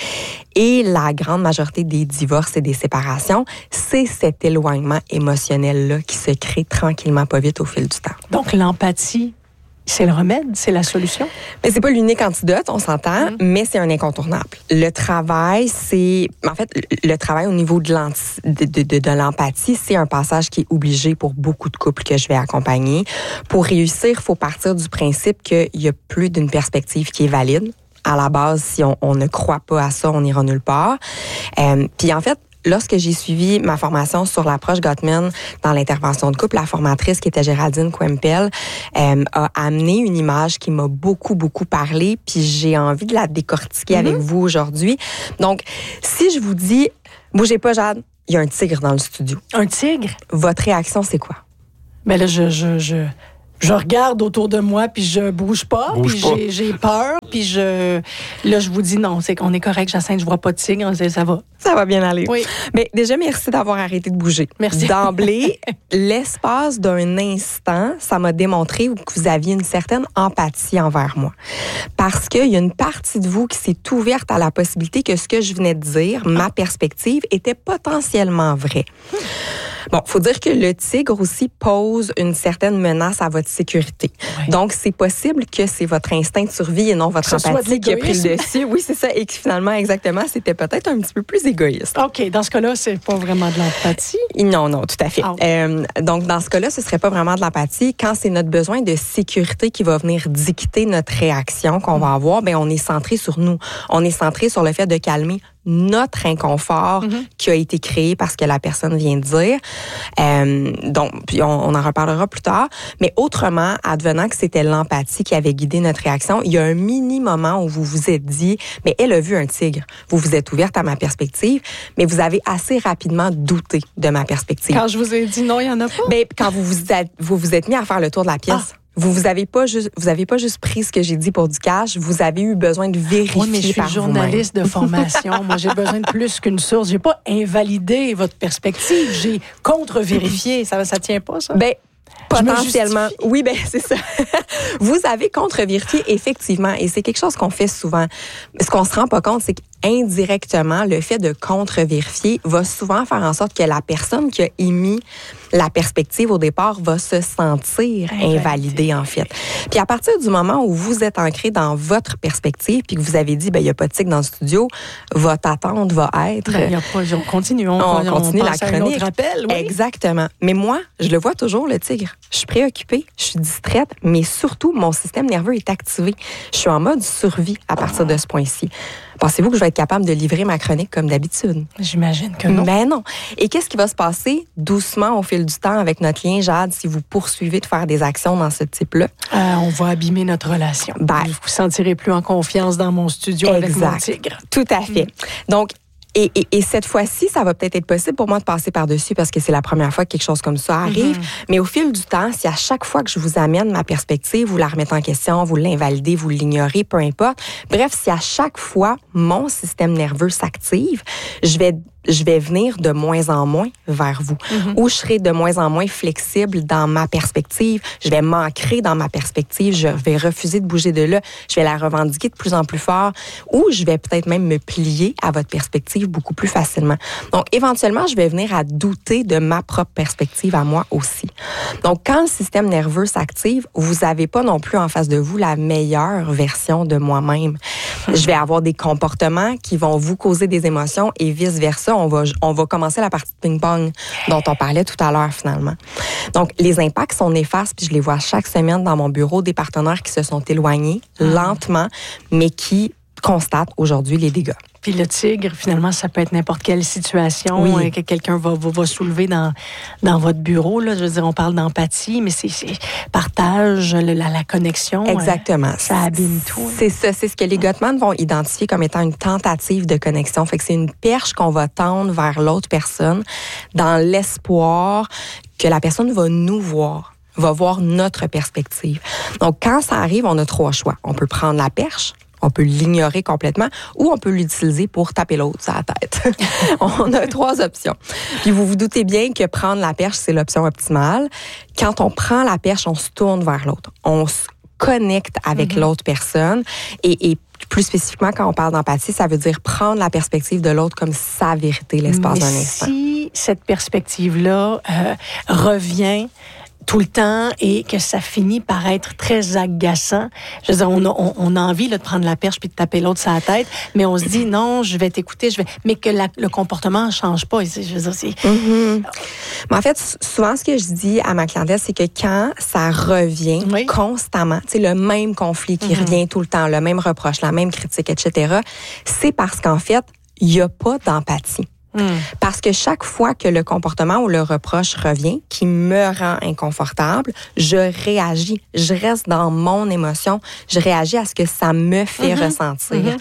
Et la grande majorité des divorces et des séparations, c'est cet éloignement émotionnel-là qui se crée tranquillement pas vite au fil du temps. Donc, l'empathie c'est le remède, c'est la solution. Mais c'est pas l'unique antidote, on s'entend, mmh. mais c'est un incontournable. Le travail, c'est... En fait, le travail au niveau de, de, de, de, de l'empathie, c'est un passage qui est obligé pour beaucoup de couples que je vais accompagner. Pour réussir, il faut partir du principe qu'il y a plus d'une perspective qui est valide. À la base, si on, on ne croit pas à ça, on n'ira nulle part. Euh, puis en fait, lorsque j'ai suivi ma formation sur l'approche Gottman dans l'intervention de couple, la formatrice qui était Géraldine Quempel euh, a amené une image qui m'a beaucoup, beaucoup parlé, puis j'ai envie de la décortiquer mm-hmm. avec vous aujourd'hui. Donc, si je vous dis, bougez pas, Jade, il y a un tigre dans le studio. Un tigre? Votre réaction, c'est quoi? Ben là, je... je, je... Je regarde autour de moi, puis je bouge pas, bouge puis pas. J'ai, j'ai peur, puis je... Là, je vous dis non, c'est qu'on est correct, Jacinthe, je vois pas de tigre, ça va. Ça va bien aller. Oui. Mais déjà, merci d'avoir arrêté de bouger. Merci. D'emblée, l'espace d'un instant, ça m'a démontré que vous aviez une certaine empathie envers moi. Parce qu'il y a une partie de vous qui s'est ouverte à la possibilité que ce que je venais de dire, ma perspective, était potentiellement vraie. Bon, faut dire que le tigre aussi pose une certaine menace à votre sécurité. Oui. Donc, c'est possible que c'est votre instinct de survie et non votre empathie qui a pris le dessus. Oui, c'est ça. Et que finalement, exactement, c'était peut-être un petit peu plus égoïste. OK. Dans ce cas-là, c'est pas vraiment de l'empathie? Non, non, tout à fait. Ah, okay. euh, donc, dans ce cas-là, ce serait pas vraiment de l'empathie. Quand c'est notre besoin de sécurité qui va venir dicter notre réaction qu'on mmh. va avoir, ben on est centré sur nous. On est centré sur le fait de calmer notre inconfort mm-hmm. qui a été créé parce que la personne vient de dire. Euh, donc, puis on, on en reparlera plus tard. Mais autrement, advenant que c'était l'empathie qui avait guidé notre réaction, il y a un mini moment où vous vous êtes dit, mais elle a vu un tigre. Vous vous êtes ouverte à ma perspective, mais vous avez assez rapidement douté de ma perspective. Quand je vous ai dit non, il y en a pas. Ben, quand vous vous êtes, vous vous êtes mis à faire le tour de la pièce. Ah. Vous vous avez pas juste vous avez pas juste pris ce que j'ai dit pour du cash, vous avez eu besoin de vérifier. Oui, mais je suis journaliste de formation. Moi, j'ai besoin de plus qu'une source. J'ai pas invalidé votre perspective, j'ai contre-vérifié. Ça ça tient pas ça. Ben potentiellement. Oui, ben c'est ça. Vous avez contre-vérifié effectivement, et c'est quelque chose qu'on fait souvent. Ce qu'on se rend pas compte, c'est qu'indirectement, le fait de contre-vérifier va souvent faire en sorte que la personne qui a émis la perspective au départ va se sentir invalidée, invalidée en fait. Puis à partir du moment où vous êtes ancré dans votre perspective, puis que vous avez dit, ben il y a pas de tigre dans le studio, votre attente va être. Ben, y a pas, on continue, on, on, on continue on la chronique. Rappel, oui. Exactement. Mais moi, je le vois toujours le tigre. Je suis préoccupée, je suis distraite, mais surtout mon système nerveux est activé. Je suis en mode survie à partir de ce point-ci. Pensez-vous que je vais être capable de livrer ma chronique comme d'habitude? J'imagine que non. Ben non. Et qu'est-ce qui va se passer doucement au fil du temps avec notre lien, Jade, si vous poursuivez de faire des actions dans ce type-là? Euh, on va abîmer notre relation. Ben, vous vous sentirez plus en confiance dans mon studio exact. Avec mon tigre. Tout à fait. Mm. Donc, Et, et, et cette fois-ci, ça va peut-être être possible pour moi de passer par-dessus parce que c'est la première fois que quelque chose comme ça arrive. Mm-hmm. Mais au fil du temps, si à chaque fois que je vous amène ma perspective, vous la remettez en question, vous l'invalidez, vous l'ignorez, peu importe. Bref, si à chaque fois, mon système nerveux s'active, je vais je vais venir de moins en moins vers vous. Mm-hmm. Ou je serai de moins en moins flexible dans ma perspective. Je vais m'ancrer dans ma perspective. Je vais refuser de bouger de là. Je vais la revendiquer de plus en plus fort. Ou je vais peut-être même me plier à votre perspective beaucoup plus facilement. Donc, éventuellement, je vais venir à douter de ma propre perspective à moi aussi. Donc, quand le système nerveux s'active, vous n'avez pas non plus en face de vous la meilleure version de moi-même. Mm-hmm. Je vais avoir des comportements qui vont vous causer des émotions et vice-versa. On va, on va commencer la partie de ping-pong dont on parlait tout à l'heure, finalement. Donc, les impacts sont néfastes, puis je les vois chaque semaine dans mon bureau, des partenaires qui se sont éloignés ah. lentement, mais qui constatent aujourd'hui les dégâts. Puis le tigre, finalement, ça peut être n'importe quelle situation oui. que quelqu'un va, va, va soulever dans, dans votre bureau. Là. Je veux dire, on parle d'empathie, mais c'est, c'est partage, la, la connexion. Exactement. Euh, ça abîme tout. C'est ça. C'est ce que les Gottman vont identifier comme étant une tentative de connexion. Fait que c'est une perche qu'on va tendre vers l'autre personne dans l'espoir que la personne va nous voir, va voir notre perspective. Donc, quand ça arrive, on a trois choix. On peut prendre la perche, on peut l'ignorer complètement ou on peut l'utiliser pour taper l'autre sur la tête. On a trois options. Puis vous vous doutez bien que prendre la perche, c'est l'option optimale. Quand on prend la perche, on se tourne vers l'autre. On se connecte avec mm-hmm. l'autre personne et, et plus spécifiquement, quand on parle d'empathie, ça veut dire prendre la perspective de l'autre comme sa vérité l'espace Mais d'un instant. Si cette perspective-là euh, revient tout le temps et que ça finit par être très agaçant. Je veux dire, on a, on, on a envie là, de prendre la perche puis de taper l'autre sur la tête, mais on se dit non, je vais t'écouter, je vais, mais que la, le comportement ne change pas. Je veux dire, c'est... Mm-hmm. Mais en fait, souvent, ce que je dis à ma clientèle, c'est que quand ça revient oui. constamment, tu sais, le même conflit qui mm-hmm. revient tout le temps, le même reproche, la même critique, et cetera, c'est parce qu'en fait, il n'y a pas d'empathie. Mm. Parce que chaque fois que le comportement ou le reproche revient, qui me rend inconfortable, je réagis. Je reste dans mon émotion. Je réagis à ce que ça me fait mm-hmm. ressentir. Mm-hmm.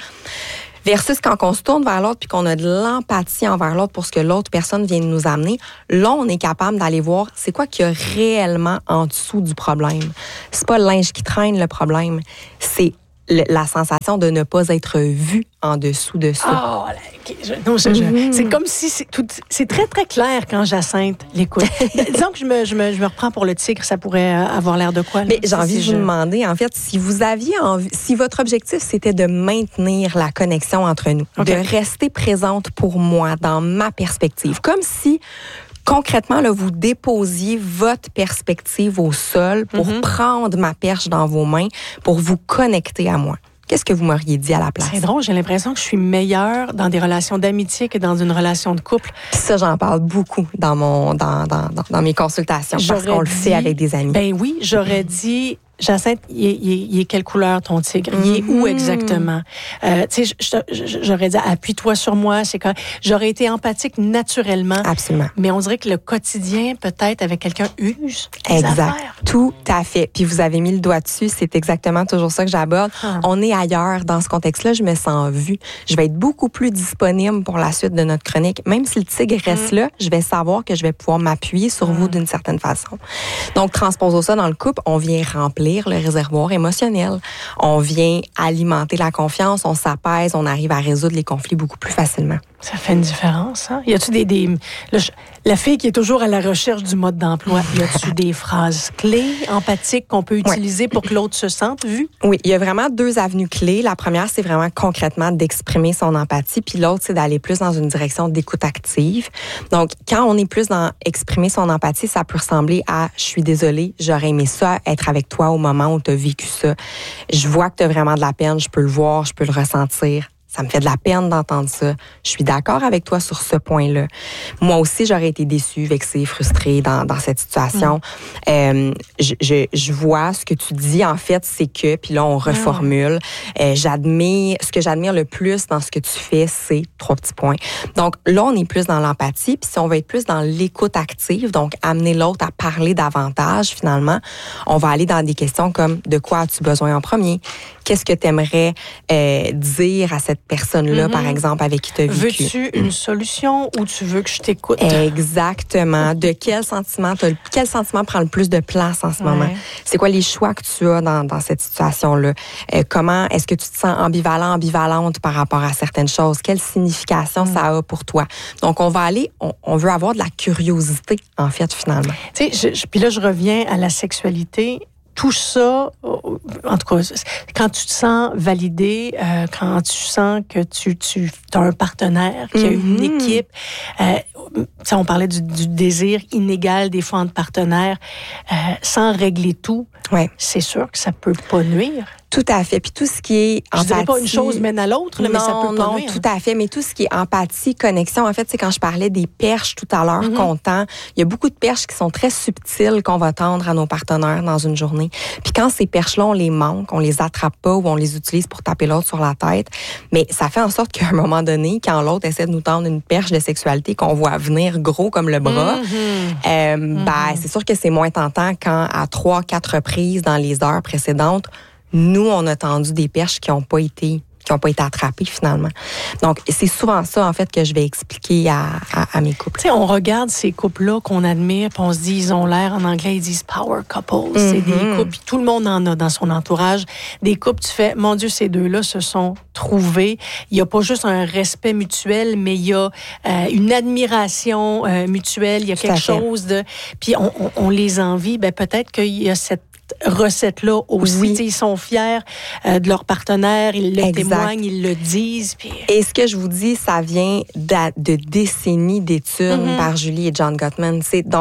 Versus quand on se tourne vers l'autre puis qu'on a de l'empathie envers l'autre pour ce que l'autre personne vient de nous amener, là, on est capable d'aller voir c'est quoi qu'il y a réellement en dessous du problème. C'est pas le linge qui traîne le problème, c'est la sensation de ne pas être vu en dessous de ça. Oh, okay. je, non, je, mm-hmm. je, c'est comme si c'est, tout, c'est très, très clair quand Jacinthe l'écoute. Disons que je me, je, me, je me reprends pour le tigre, ça pourrait avoir l'air de quoi? Là? Mais j'ai envie si de je... vous demander, en fait, si vous aviez envie, si votre objectif, c'était de maintenir la connexion entre nous, okay. de rester présente pour moi dans ma perspective, comme si concrètement, là, vous déposiez votre perspective au sol pour mm-hmm. prendre ma perche dans vos mains, pour vous connecter à moi. Qu'est-ce que vous m'auriez dit à la place? C'est drôle, j'ai l'impression que je suis meilleure dans des relations d'amitié que dans une relation de couple. Puis ça, j'en parle beaucoup dans mon dans, dans, dans, dans mes consultations, j'aurais parce qu'on dit, le fait avec des amis. Ben oui, j'aurais dit... Jacinthe, il est, il, est, il est quelle couleur ton tigre? Il est où exactement? Euh, tu sais, j'aurais dit, appuie-toi sur moi. C'est quand j'aurais été empathique naturellement. Absolument. Mais on dirait que le quotidien, peut-être, avec quelqu'un, use. Exact. Affaires. Tout à fait. Puis vous avez mis le doigt dessus. C'est exactement toujours ça que j'aborde. Ah. On est ailleurs. Dans ce contexte-là, je me sens vue. Je vais être beaucoup plus disponible pour la suite de notre chronique. Même si le tigre reste mm. là, je vais savoir que je vais pouvoir m'appuyer sur mm. vous d'une certaine façon. Donc, transposons ça dans le couple. On vient remplir le réservoir émotionnel. On vient alimenter la confiance, on s'apaise, on arrive à résoudre les conflits beaucoup plus facilement. Ça fait une différence, hein? Y a-tu des... des le, la fille qui est toujours à la recherche du mode d'emploi, y a-tu des phrases clés, empathiques qu'on peut utiliser oui. pour que l'autre se sente vu? Oui, il y a vraiment deux avenues clés. La première, c'est vraiment concrètement d'exprimer son empathie, puis l'autre, c'est d'aller plus dans une direction d'écoute active. Donc, quand on est plus dans exprimer son empathie, ça peut ressembler à « je suis désolée, j'aurais aimé ça, être avec toi au moment où tu as vécu ça. Je vois que tu as vraiment de la peine, je peux le voir, je peux le ressentir. Ça me fait de la peine d'entendre ça. Je suis d'accord avec toi sur ce point-là. Moi aussi, j'aurais été déçue, vexée, frustrée dans, dans cette situation. Mmh. Euh, je, je, je vois ce que tu dis, en fait, c'est que, puis là, on reformule. Mmh. Euh, j'admire, ce que j'admire le plus dans ce que tu fais, c'est trois petits points. Donc là, on est plus dans l'empathie, puis si on veut être plus dans l'écoute active, donc amener l'autre à parler davantage, finalement, on va aller dans des questions comme de quoi as-tu besoin en premier? Qu'est-ce que tu aimerais euh, dire à cette personne-là, mm-hmm. par exemple, avec qui tu as vécu? Veux-tu une solution ou tu veux que je t'écoute? Exactement. De quel sentiment, quel sentiment prend le plus de place en ce ouais. moment? C'est quoi les choix que tu as dans, dans cette situation-là? Euh, comment est-ce que tu te sens ambivalent, ambivalente par rapport à certaines choses? Quelle signification mm. ça a pour toi? Donc, on va aller, on, on veut avoir de la curiosité, en fait, finalement. Tu sais, puis là, je reviens à la sexualité. Tout ça, en tout cas, quand tu te sens validé, euh, quand tu sens que tu, tu as un partenaire, qu'il y a une mm-hmm. équipe, euh, ça, on parlait du, du désir inégal des fois entre partenaires, euh, sans régler tout, ouais. c'est sûr que ça peut pas nuire. Tout à fait. Puis tout ce qui est empathie... Je dirais pas une chose mène à l'autre, là, non, mais ça peut pas non, nuire. tout à fait. Mais tout ce qui est empathie, connexion, en fait, c'est quand je parlais des perches tout à l'heure, mm-hmm. qu'on tend. Il y a beaucoup de perches qui sont très subtiles qu'on va tendre à nos partenaires dans une journée. Puis quand ces perches-là, on les manque, on les attrape pas ou on les utilise pour taper l'autre sur la tête, mais ça fait en sorte qu'à un moment donné, quand l'autre essaie de nous tendre une perche de sexualité qu'on voit venir gros comme le bras, mm-hmm. euh, mm-hmm. ben, c'est sûr que c'est moins tentant quand à trois, quatre reprises dans les heures précédentes, nous, on a tendu des perches qui n'ont pas été qui n'ont pas été attrapées finalement. Donc, c'est souvent ça, en fait, que je vais expliquer à, à, à mes couples. Tu sais, on regarde ces couples-là qu'on admire, puis on se dit, ils ont l'air, en anglais, ils disent power couples. Mm-hmm. C'est des couples, puis tout le monde en a dans son entourage. Des couples, tu fais, mon Dieu, ces deux-là se sont trouvés. Il n'y a pas juste un respect mutuel, mais il y a euh, une admiration euh, mutuelle. Il y a quelque chose de... Puis on, on, on les envie. Ben peut-être qu'il y a cette recette-là aussi. Oui. Ils sont fiers euh, de leur partenaire, ils le exact. témoignent, ils le disent. Puis... Et ce que je vous dis, ça vient de décennies d'études mm-hmm. par Julie et John Gottman. C'est donc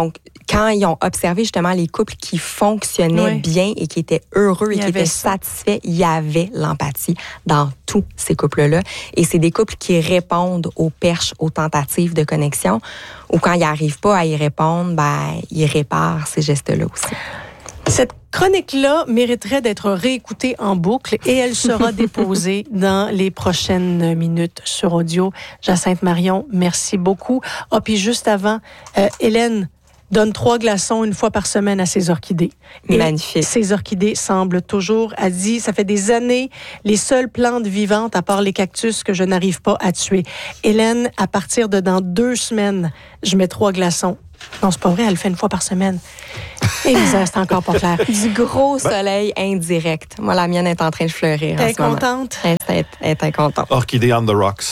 quand ils ont observé justement les couples qui fonctionnaient Oui. bien et qui étaient heureux Il et y qui avait étaient ça. satisfaits, il y avait l'empathie dans tous ces couples-là. Et c'est des couples qui répondent aux perches, aux tentatives de connexion, ou quand ils n'arrivent pas à y répondre, ben, ils réparent ces gestes-là aussi. Cette chronique-là mériterait d'être réécoutée en boucle et elle sera déposée dans les prochaines minutes sur audio. Jacinthe Marion, merci beaucoup. Ah, puis juste avant, euh, Hélène donne trois glaçons une fois par semaine à ses orchidées. Et Magnifique. Ces orchidées semblent toujours, elle dit, ça fait des années, les seules plantes vivantes, à part les cactus, que je n'arrive pas à tuer. Hélène, à partir de dans deux semaines, je mets trois glaçons. Non, c'est pas vrai, elle le fait une fois par semaine. Et misère, c'est encore pas clair. Du gros soleil indirect. Moi, la mienne est en train de fleurir. T'es en ce moment. contente? Elle est, elle est contente. Orchidée on the rocks.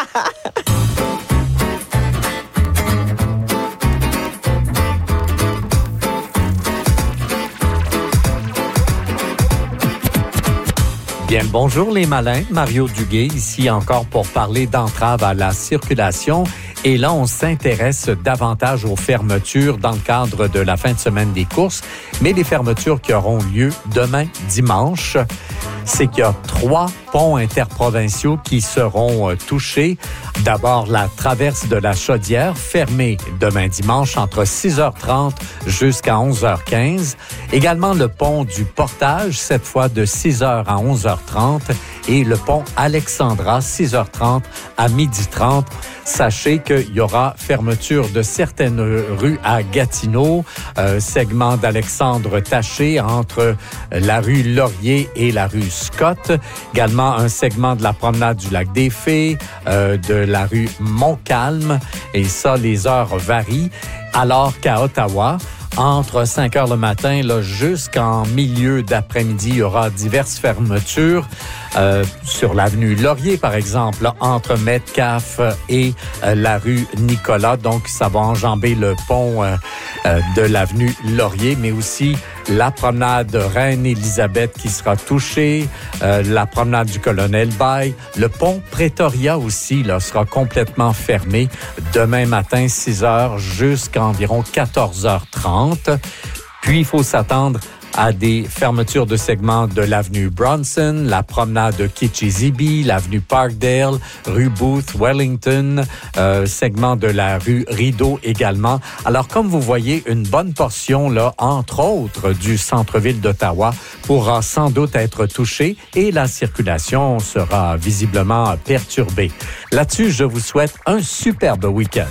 Bien, bonjour les malins. Mario Duguay ici encore pour parler d'entrave à la circulation. Et là, on s'intéresse davantage aux fermetures dans le cadre de la fin de semaine des courses, mais les fermetures qui auront lieu demain, dimanche. C'est qu'il y a trois ponts interprovinciaux qui seront euh, touchés. D'abord, la traverse de la Chaudière, fermée demain dimanche entre six heures trente jusqu'à onze heures quinze. Également le pont du Portage, cette fois de six heures à onze heures trente. Et le pont Alexandra, six heures trente à midi trente. Sachez qu'il y aura fermeture de certaines rues à Gatineau, euh, segment d'Alexandre Taché entre la rue Laurier et la rue Scott. Également un segment de la promenade du Lac des Fées, euh, de la rue Montcalm. Et ça, les heures varient. Alors qu'à Ottawa, entre cinq heures le matin là, jusqu'en milieu d'après-midi, il y aura diverses fermetures. Euh, sur l'avenue Laurier, par exemple, là, entre Metcalfe et euh, la rue Nicolas. Donc, ça va enjamber le pont euh, euh, de l'avenue Laurier, mais aussi la promenade Reine-Élisabeth qui sera touchée, euh, la promenade du Colonel Bay. Le pont Pretoria aussi là, sera complètement fermé demain matin, six heures jusqu'à environ quatorze heures trente. Puis, il faut s'attendre à des fermetures de segments de l'avenue Bronson, la promenade de Kitchizibee, l'avenue Parkdale, rue Booth, Wellington, euh, segment de la rue Rideau également. Alors, comme vous voyez, une bonne portion, là, entre autres, du centre-ville d'Ottawa pourra sans doute être touchée et la circulation sera visiblement perturbée. Là-dessus, je vous souhaite un superbe week-end.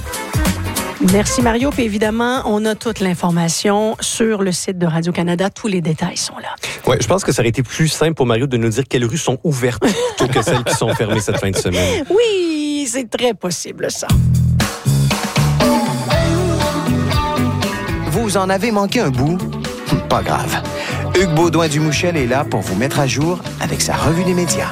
Merci Mario. Puis évidemment, on a toute l'information sur le site de Radio-Canada. Tous les détails sont là. Oui, je pense que ça aurait été plus simple pour Mario de nous dire quelles rues sont ouvertes plutôt que celles qui sont fermées cette fin de semaine. Oui, c'est très possible ça. Vous en avez manqué un bout? Pas grave. Hugues Baudouin-Dumouchel est là pour vous mettre à jour avec sa revue des médias.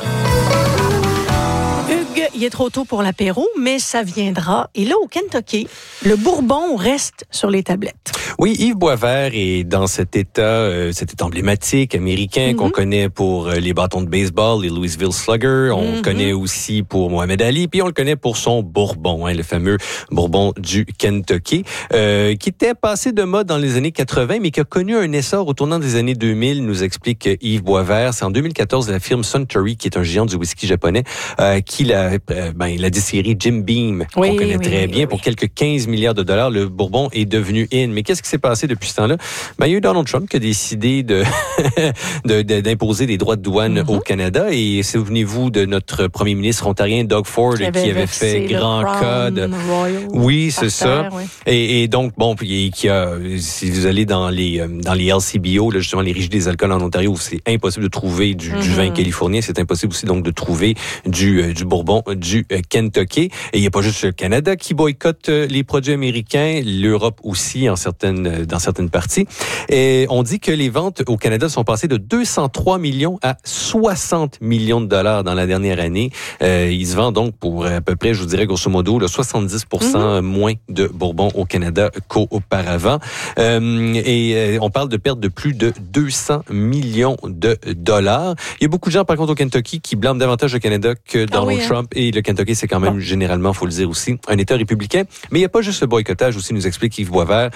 Il est trop tôt pour l'apéro, mais ça viendra. Et là, au Kentucky, le bourbon reste sur les tablettes. Oui, Yves Boisvert est dans cet état, euh, cet état emblématique américain mm-hmm. qu'on connaît pour euh, les bâtons de baseball, les Louisville Slugger. On mm-hmm. connaît aussi pour Mohamed Ali, puis on le connaît pour son bourbon, hein, le fameux bourbon du Kentucky, euh, qui était passé de mode dans les années quatre-vingts, mais qui a connu un essor au tournant des années deux mille, nous explique Yves Boisvert. C'est en deux mille quatorze, la firme Suntory, qui est un géant du whisky japonais, euh, qui l'a, euh, ben, la distillerie Jim Beam, oui, qu'on connaît oui, très oui, bien, oui. pour quelques quinze milliards de dollars, le bourbon est devenu in. Mais qu'est-ce qui s'est passé depuis ce temps-là? Ben, il y a eu Donald Trump qui a décidé de, de, de d'imposer des droits de douane mm-hmm. au Canada. Et souvenez-vous de notre premier ministre ontarien, Doug Ford, qui avait, qui avait fait grand cas de... Oui, c'est ça. Oui. Et, et donc, bon, puis qui a, si vous allez dans les dans les L C B O, là, justement les régies des alcools en Ontario, où c'est impossible de trouver du, mm-hmm. du vin californien, c'est impossible aussi donc de trouver du du bourbon du Kentucky. Et il n'y a pas juste le Canada qui boycotte les produits américains, l'Europe aussi en certaines dans certaines parties. Et on dit que les ventes au Canada sont passées de deux cent trois millions à soixante millions de dollars dans la dernière année. Euh, ils se vendent donc pour à peu près, je vous dirais grosso modo, là, soixante-dix pour cent mm-hmm. moins de bourbon au Canada qu'auparavant. Euh, et euh, on parle de perte de plus de deux cents millions de dollars. Il y a beaucoup de gens, par contre, au Kentucky qui blâment davantage le Canada que Donald ah oui, Trump. Hein? Et le Kentucky, c'est quand même bon. généralement, faut le dire aussi, un État républicain. Mais il n'y a pas juste le boycottage aussi, nous explique Yves Boisvert. C'est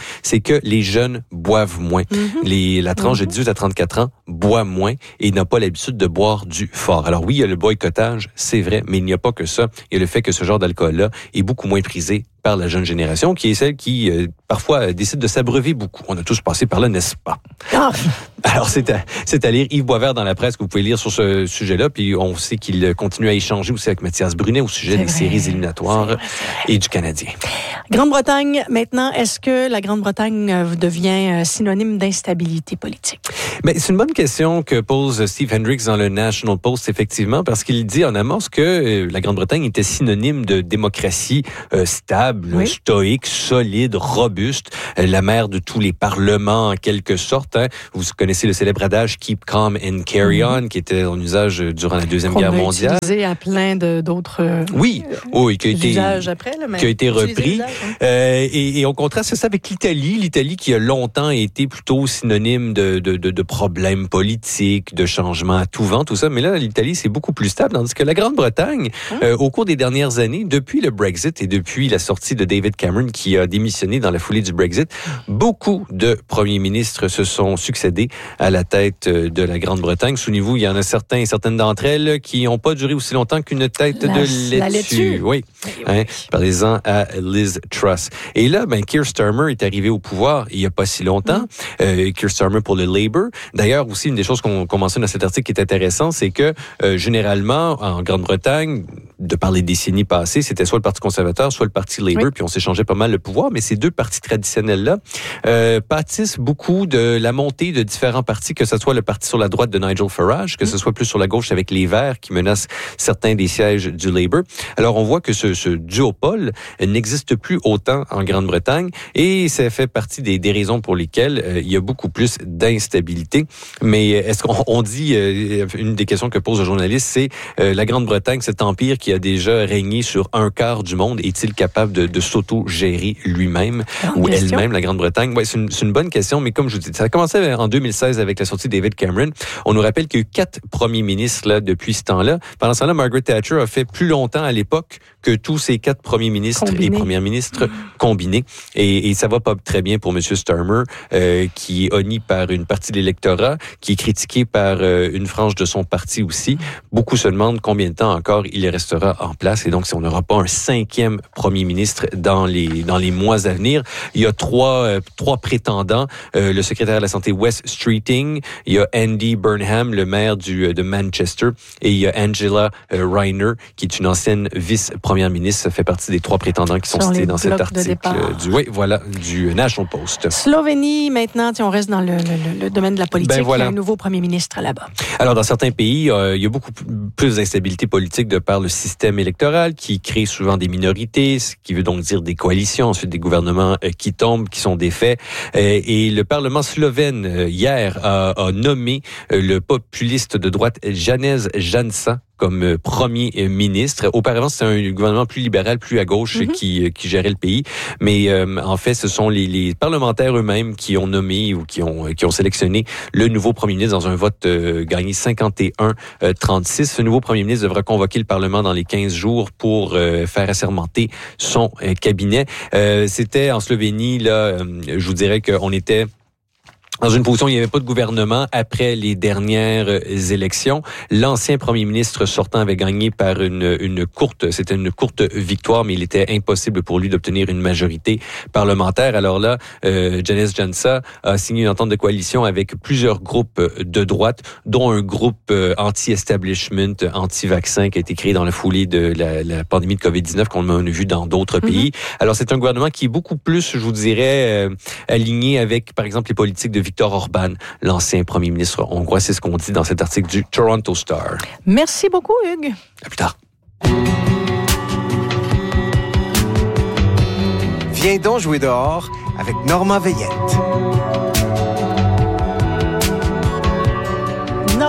que les jeunes boivent moins. Mm-hmm. Les, la tranche mm-hmm. de dix-huit à trente-quatre ans boit moins et n'a pas l'habitude de boire du fort. Alors oui, il y a le boycottage, c'est vrai, mais il n'y a pas que ça. Il y a le fait que ce genre d'alcool-là est beaucoup moins prisé par la jeune génération, qui est celle qui, euh, parfois, euh, décide de s'abreuver beaucoup. On a tous passé par là, n'est-ce pas? Ah. Alors, c'est à, c'est à lire Yves Boisvert dans la presse que vous pouvez lire sur ce sujet-là, puis on sait qu'il continue à échanger aussi avec Mathias Brunet au sujet c'est des vrai. séries éliminatoires c'est vrai, c'est vrai. et du Canadien. Grande-Bretagne, maintenant, est-ce que la Grande-Bretagne devient synonyme d'instabilité politique? Mais c'est une bonne question que pose Steve Hendricks dans le National Post, effectivement, parce qu'il dit en amorce que euh, la Grande-Bretagne était synonyme de démocratie euh, stable, oui. stoïque, solide, robuste, euh, la mère de tous les parlements en quelque sorte. Hein. Vous connaissez le célèbre adage « Keep calm and carry on » qui était en usage durant la Deuxième Guerre mondiale. Utilisé à plein de, d'autres euh, oui, oui, qui a été, usages après, là, mais qui a été repris. Usage, hein. euh, et, et on contraste ça avec l'Italie. L'Italie qui a longtemps été plutôt synonyme de, de, de, de problèmes politiques, de changements à tout vent, tout ça. Mais là, l'Italie, c'est beaucoup plus stable, tandis que la Grande-Bretagne, hein? euh, au cours des dernières années, depuis le Brexit et depuis la sortie de David Cameron qui a démissionné dans la foulée du Brexit, beaucoup de premiers ministres se sont succédés à la tête de la Grande-Bretagne. Souvenez-vous, il y en a certains et certaines d'entre elles qui n'ont pas duré aussi longtemps qu'une tête la, de laitue. La laitue. Oui. oui, oui. Hein, parlez-en à Liz Truss. Et là, ben, Keir Starmer est arrivé au pouvoir il n'y a pas si longtemps. Mm. Euh, Keir Starmer pour le Labour. D'ailleurs, aussi, une des choses qu'on, qu'on mentionne dans cet article qui est intéressant, c'est que euh, généralement, en Grande-Bretagne, de par les décennies passées, c'était soit le Parti conservateur, soit le Parti Labour, oui. puis on s'échangeait pas mal le pouvoir, mais ces deux partis traditionnels-là euh, pâtissent beaucoup de la montée de différents partis, que ce soit le parti sur la droite de Nigel Farage, que ce soit plus sur la gauche avec les Verts qui menacent certains des sièges du Labour. Alors on voit que ce, ce duopole n'existe plus autant en Grande-Bretagne et ça fait partie des, des raisons pour lesquelles euh, il y a beaucoup plus d'instabilité. Mais est-ce qu'on on dit, euh, une des questions que pose le journaliste, c'est euh, la Grande-Bretagne, cet empire qui a déjà régné sur un quart du monde, est-il capable de, de s'auto-gérer lui-même ou question. elle-même, la Grande-Bretagne? Ouais, c'est une, c'est une bonne question, mais comme je vous dis, ça a commencé en deux mille seize avec la sortie de David Cameron. On nous rappelle qu'il y a eu quatre premiers ministres là, depuis ce temps-là. Pendant ce temps-là, Margaret Thatcher a fait plus longtemps à l'époque que tous ces quatre premiers ministres Combiné. et premières ministres mmh. combinés. Et, et ça va pas très bien pour M. Starmer, euh, qui est honni par une partie de l'électorat, qui est critiqué par euh, une frange de son parti aussi. Beaucoup se demandent combien de temps encore il restera en place. Et donc, si on n'aura pas un cinquième premier ministre dans les dans les mois à venir, il y a trois euh, trois prétendants. Euh, le secrétaire de la santé Wes Streeting, il y a Andy Burnham, le maire du de Manchester, et il y a Angela euh, Rayner, qui est une ancienne vice-première ministre. Ça fait partie des trois prétendants qui sont cités dans cet article du oui voilà du National Post. Slovénie, maintenant, on reste dans le, le, le domaine de la politique. Ben voilà. Il y a un nouveau premier ministre là-bas. Alors, dans certains pays, euh, il y a beaucoup plus d'instabilité politique de par le système électoral qui crée souvent des minorités, ce qui veut donc dire des coalitions, ensuite des gouvernements euh, qui tombent, qui sont défaits. Euh, et le Parlement slovène, euh, hier, a, a nommé euh, le populiste de droite Janez Janša comme premier ministre. Auparavant, c'était un gouvernement plus libéral, plus à gauche mm-hmm. qui, qui gérait le pays. Mais euh, en fait, ce sont les, les parlementaires eux-mêmes qui ont nommé ou qui ont, qui ont sélectionné le nouveau premier ministre dans un vote euh, gagné cinquante et un à trente-six. Ce nouveau premier ministre devra convoquer le Parlement dans les quinze jours pour euh, faire assermenter son euh, cabinet. Euh, c'était en Slovénie, là, euh, je vous dirais qu'on était dans une position où il n'y avait pas de gouvernement après les dernières élections. L'ancien premier ministre sortant avait gagné par une, une courte, c'était une courte victoire, mais il était impossible pour lui d'obtenir une majorité parlementaire. Alors là, euh, Janez Janša a signé une entente de coalition avec plusieurs groupes de droite, dont un groupe euh, anti-establishment, anti-vaccin qui a été créé dans la foulée de la, la pandémie de covid dix-neuf qu'on a vu dans d'autres mm-hmm. pays. Alors c'est un gouvernement qui est beaucoup plus, je vous dirais, euh, aligné avec, par exemple, les politiques de Viktor Orban, l'ancien premier ministre hongrois. C'est ce qu'on dit dans cet article du Toronto Star. Merci beaucoup, Hugues. À plus tard. Viens donc jouer dehors avec Normand Veillette. Normand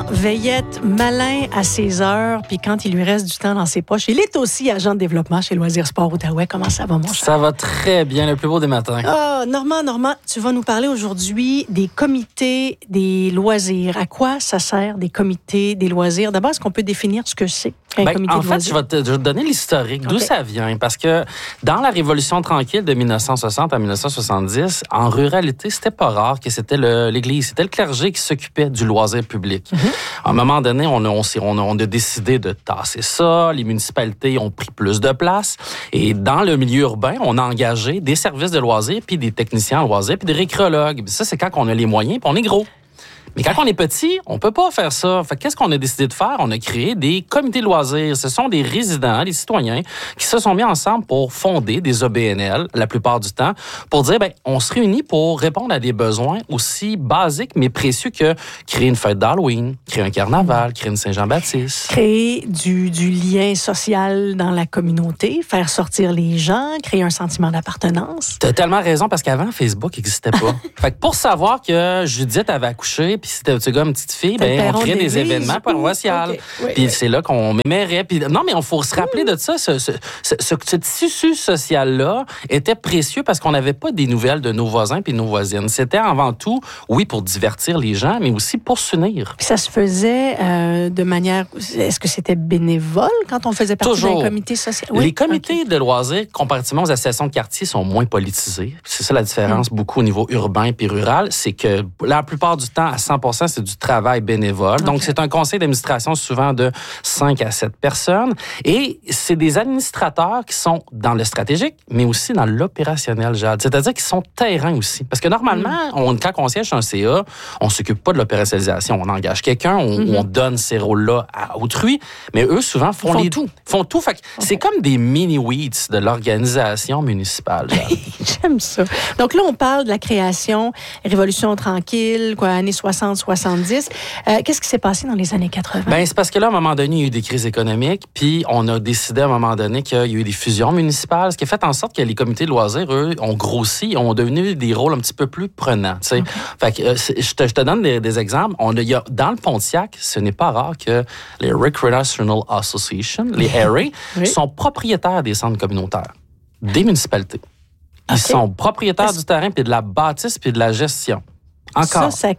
Jean Veillette, malin à ses heures, puis quand il lui reste du temps dans ses poches, il est aussi agent de développement chez Loisirs Sport Outaouais. Comment ça va, mon cher? Ça va très bien, le plus beau des matins. Ah, Normand, Normand, tu vas nous parler aujourd'hui des comités des loisirs. À quoi ça sert, des comités des loisirs? D'abord, est-ce qu'on peut définir ce que c'est, un ben, comité en de fait, loisirs? je vais, te, je vais te donner l'historique, okay. d'où ça vient. Parce que dans la Révolution tranquille de dix-neuf cent soixante à dix-neuf cent soixante-dix, en ruralité, c'était pas rare que c'était le, l'Église, c'était le clergé qui s'occupait du loisir public. Mm-hmm. À un moment donné, on a, on, on, a, on a décidé de tasser ça. Les municipalités ont pris plus de place. Et dans le milieu urbain, on a engagé des services de loisirs, puis des techniciens en loisirs, puis des récréologues. Ça, c'est quand on a les moyens, puis on est gros. Mais quand on est petit, on peut pas faire ça. Fait qu'est-ce qu'on a décidé de faire? On a créé des comités de loisirs. Ce sont des résidents, des citoyens qui se sont mis ensemble pour fonder des O B N L, la plupart du temps, pour dire, ben, on se réunit pour répondre à des besoins aussi basiques, mais précieux que créer une fête d'Halloween, créer un carnaval, créer une Saint-Jean-Baptiste. Créer du, du lien social dans la communauté, faire sortir les gens, créer un sentiment d'appartenance. T'as tellement raison, parce qu'avant, Facebook n'existait pas. Fait que pour savoir que Judith avait accouché, puis c'était un gars, une petite fille, ben, on créait des événements paroissiaux. Okay. Oui, puis oui. C'est là qu'on mémérait. Puis non, mais on faut se rappeler mmh. de ça. Ce, ce, ce, ce, ce tissu social-là était précieux parce qu'on n'avait pas des nouvelles de nos voisins puis nos voisines. C'était avant tout, oui, pour divertir les gens, mais aussi pour s'unir. Puis ça se faisait euh, de manière... Est-ce que c'était bénévole quand on faisait partie Toujours. d'un comité social? Oui? Les comités okay. de loisirs, comparativement aux associations de quartier, sont moins politisés. C'est ça la différence mmh. beaucoup au niveau urbain puis rural. C'est que la plupart du temps, à cent pour cent, c'est du travail bénévole. Okay. Donc, c'est un conseil d'administration souvent de cinq à sept personnes. Et c'est des administrateurs qui sont dans le stratégique, mais aussi dans l'opérationnel, Jade. C'est-à-dire qu'ils sont terrain aussi. Parce que normalement, mm. on, quand on siège sur un C A, on ne s'occupe pas de l'opérationnalisation. On engage quelqu'un, on, mm-hmm. on donne ces rôles-là à autrui. Mais eux, souvent, font, font les, tout. Font tout. Fait que okay. c'est comme des mini-weeds de l'organisation municipale, Jade. J'aime ça. Donc là, on parle de la création, Révolution tranquille, quoi, années soixante soixante-dix. Euh, qu'est-ce qui s'est passé dans les années quatre-vingts? Ben, c'est parce que là, à un moment donné, il y a eu des crises économiques, puis on a décidé à un moment donné qu'il y a eu des fusions municipales, ce qui a fait en sorte que les comités de loisirs, eux, ont grossi, ont devenu des rôles un petit peu plus prenants. Okay. Fait que, euh, je, te, je te donne des, des exemples. On a, il y a, dans le Pontiac, ce n'est pas rare que les Recreational Association, les R A, oui. sont propriétaires des centres communautaires, des municipalités. Ils okay. sont propriétaires Est-ce... du terrain, puis de la bâtisse, puis de la gestion. Encore. Ça, ça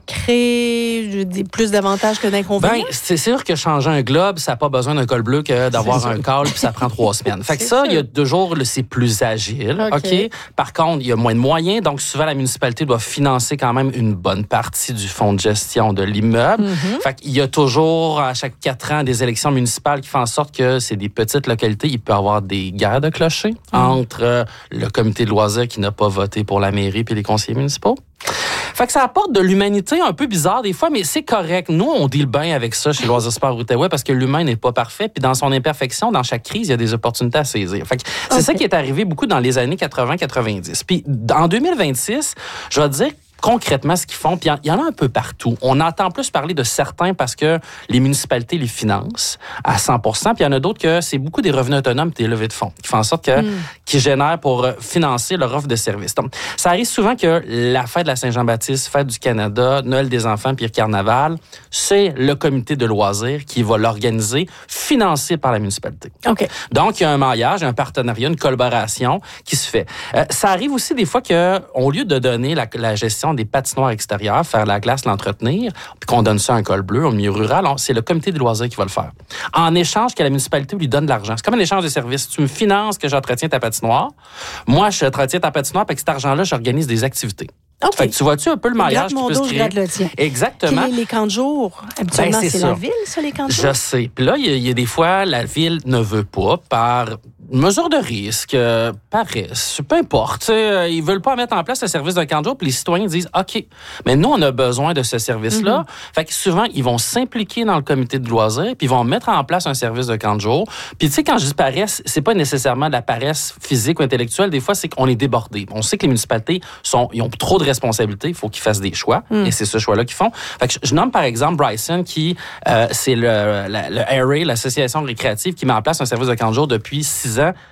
crée plus d'avantages que d'inconvénients? Ben, c'est sûr que changer un globe, ça n'a pas besoin d'un col bleu que d'avoir un call, puis ça prend trois semaines. Fait que ça, il y a deux jours, c'est plus agile. Okay. OK? Par contre, il y a moins de moyens, donc souvent, la municipalité doit financer quand même une bonne partie du fonds de gestion de l'immeuble. Mm-hmm. Fait qu'il y a toujours, à chaque quatre ans, des élections municipales qui font en sorte que c'est des petites localités. Il peut y avoir des guerres de clochers mm. entre euh, le comité de loisirs qui n'a pas voté pour la mairie puis les conseillers municipaux. Fait que ça apporte de l'humanité un peu bizarre des fois, mais c'est correct. Nous, on deal bien avec ça chez Loisirs Sport Outaouais parce que l'humain n'est pas parfait. Puis dans son imperfection, dans chaque crise, il y a des opportunités à saisir. Fait que c'est okay. ça qui est arrivé beaucoup dans les années quatre-vingts quatre-vingt-dix. Puis en deux mille vingt-six, je vais te dire concrètement ce qu'ils font, puis il y en a un peu partout. On entend plus parler de certains parce que les municipalités les financent à cent pour cent, puis il y en a d'autres que c'est beaucoup des revenus autonomes et des levées de fonds qui font en sorte que, mm. qui génèrent pour financer leur offre de services. Donc, ça arrive souvent que la fête de la Saint-Jean-Baptiste, fête du Canada, Noël des enfants, puis le carnaval, c'est le comité de loisirs qui va l'organiser, financé par la municipalité. Okay. Donc, il y a un maillage, un partenariat, une collaboration qui se fait. Euh, ça arrive aussi des fois qu'au lieu de donner la, la gestion des patinoires extérieures, faire la glace, l'entretenir, puis qu'on donne ça à un col bleu au milieu rural, on, c'est le comité des loisirs qui va le faire. En échange que la municipalité lui donne de l'argent. C'est comme un échange de services. Tu me finances que j'entretiens ta patinoire. Moi, je entretiens ta patinoire, puis avec cet argent-là, j'organise des activités. Okay. Fait que tu vois-tu un peu le maillage qui peut se créer? Le tien. Exactement. Quels les camps de jour? Habituellement, ben, c'est, c'est la ville, ça, les camps de jour? Je sais. Puis là, il y, y a des fois, la ville ne veut pas, par mesure de risque, euh, paresse, peu importe. Euh, ils veulent pas mettre en place le service d'un camp de jour, puis les citoyens disent, OK, mais nous, on a besoin de ce service-là. Mm-hmm. Fait que souvent, ils vont s'impliquer dans le comité de loisirs, puis ils vont mettre en place un service de camp de jour. Puis tu sais, quand je dis paresse, c'est pas nécessairement de la paresse physique ou intellectuelle. Des fois, c'est qu'on est débordé. On sait que les municipalités sont, ils ont trop de responsabilités. Il faut qu'ils fassent des choix. Mm. Et c'est ce choix-là qu'ils font. Fait que je, je nomme par exemple Bryson, qui euh, c'est le, la, le A R A, l'association récréative, qui met en place un service de camp de jour depuis six ans.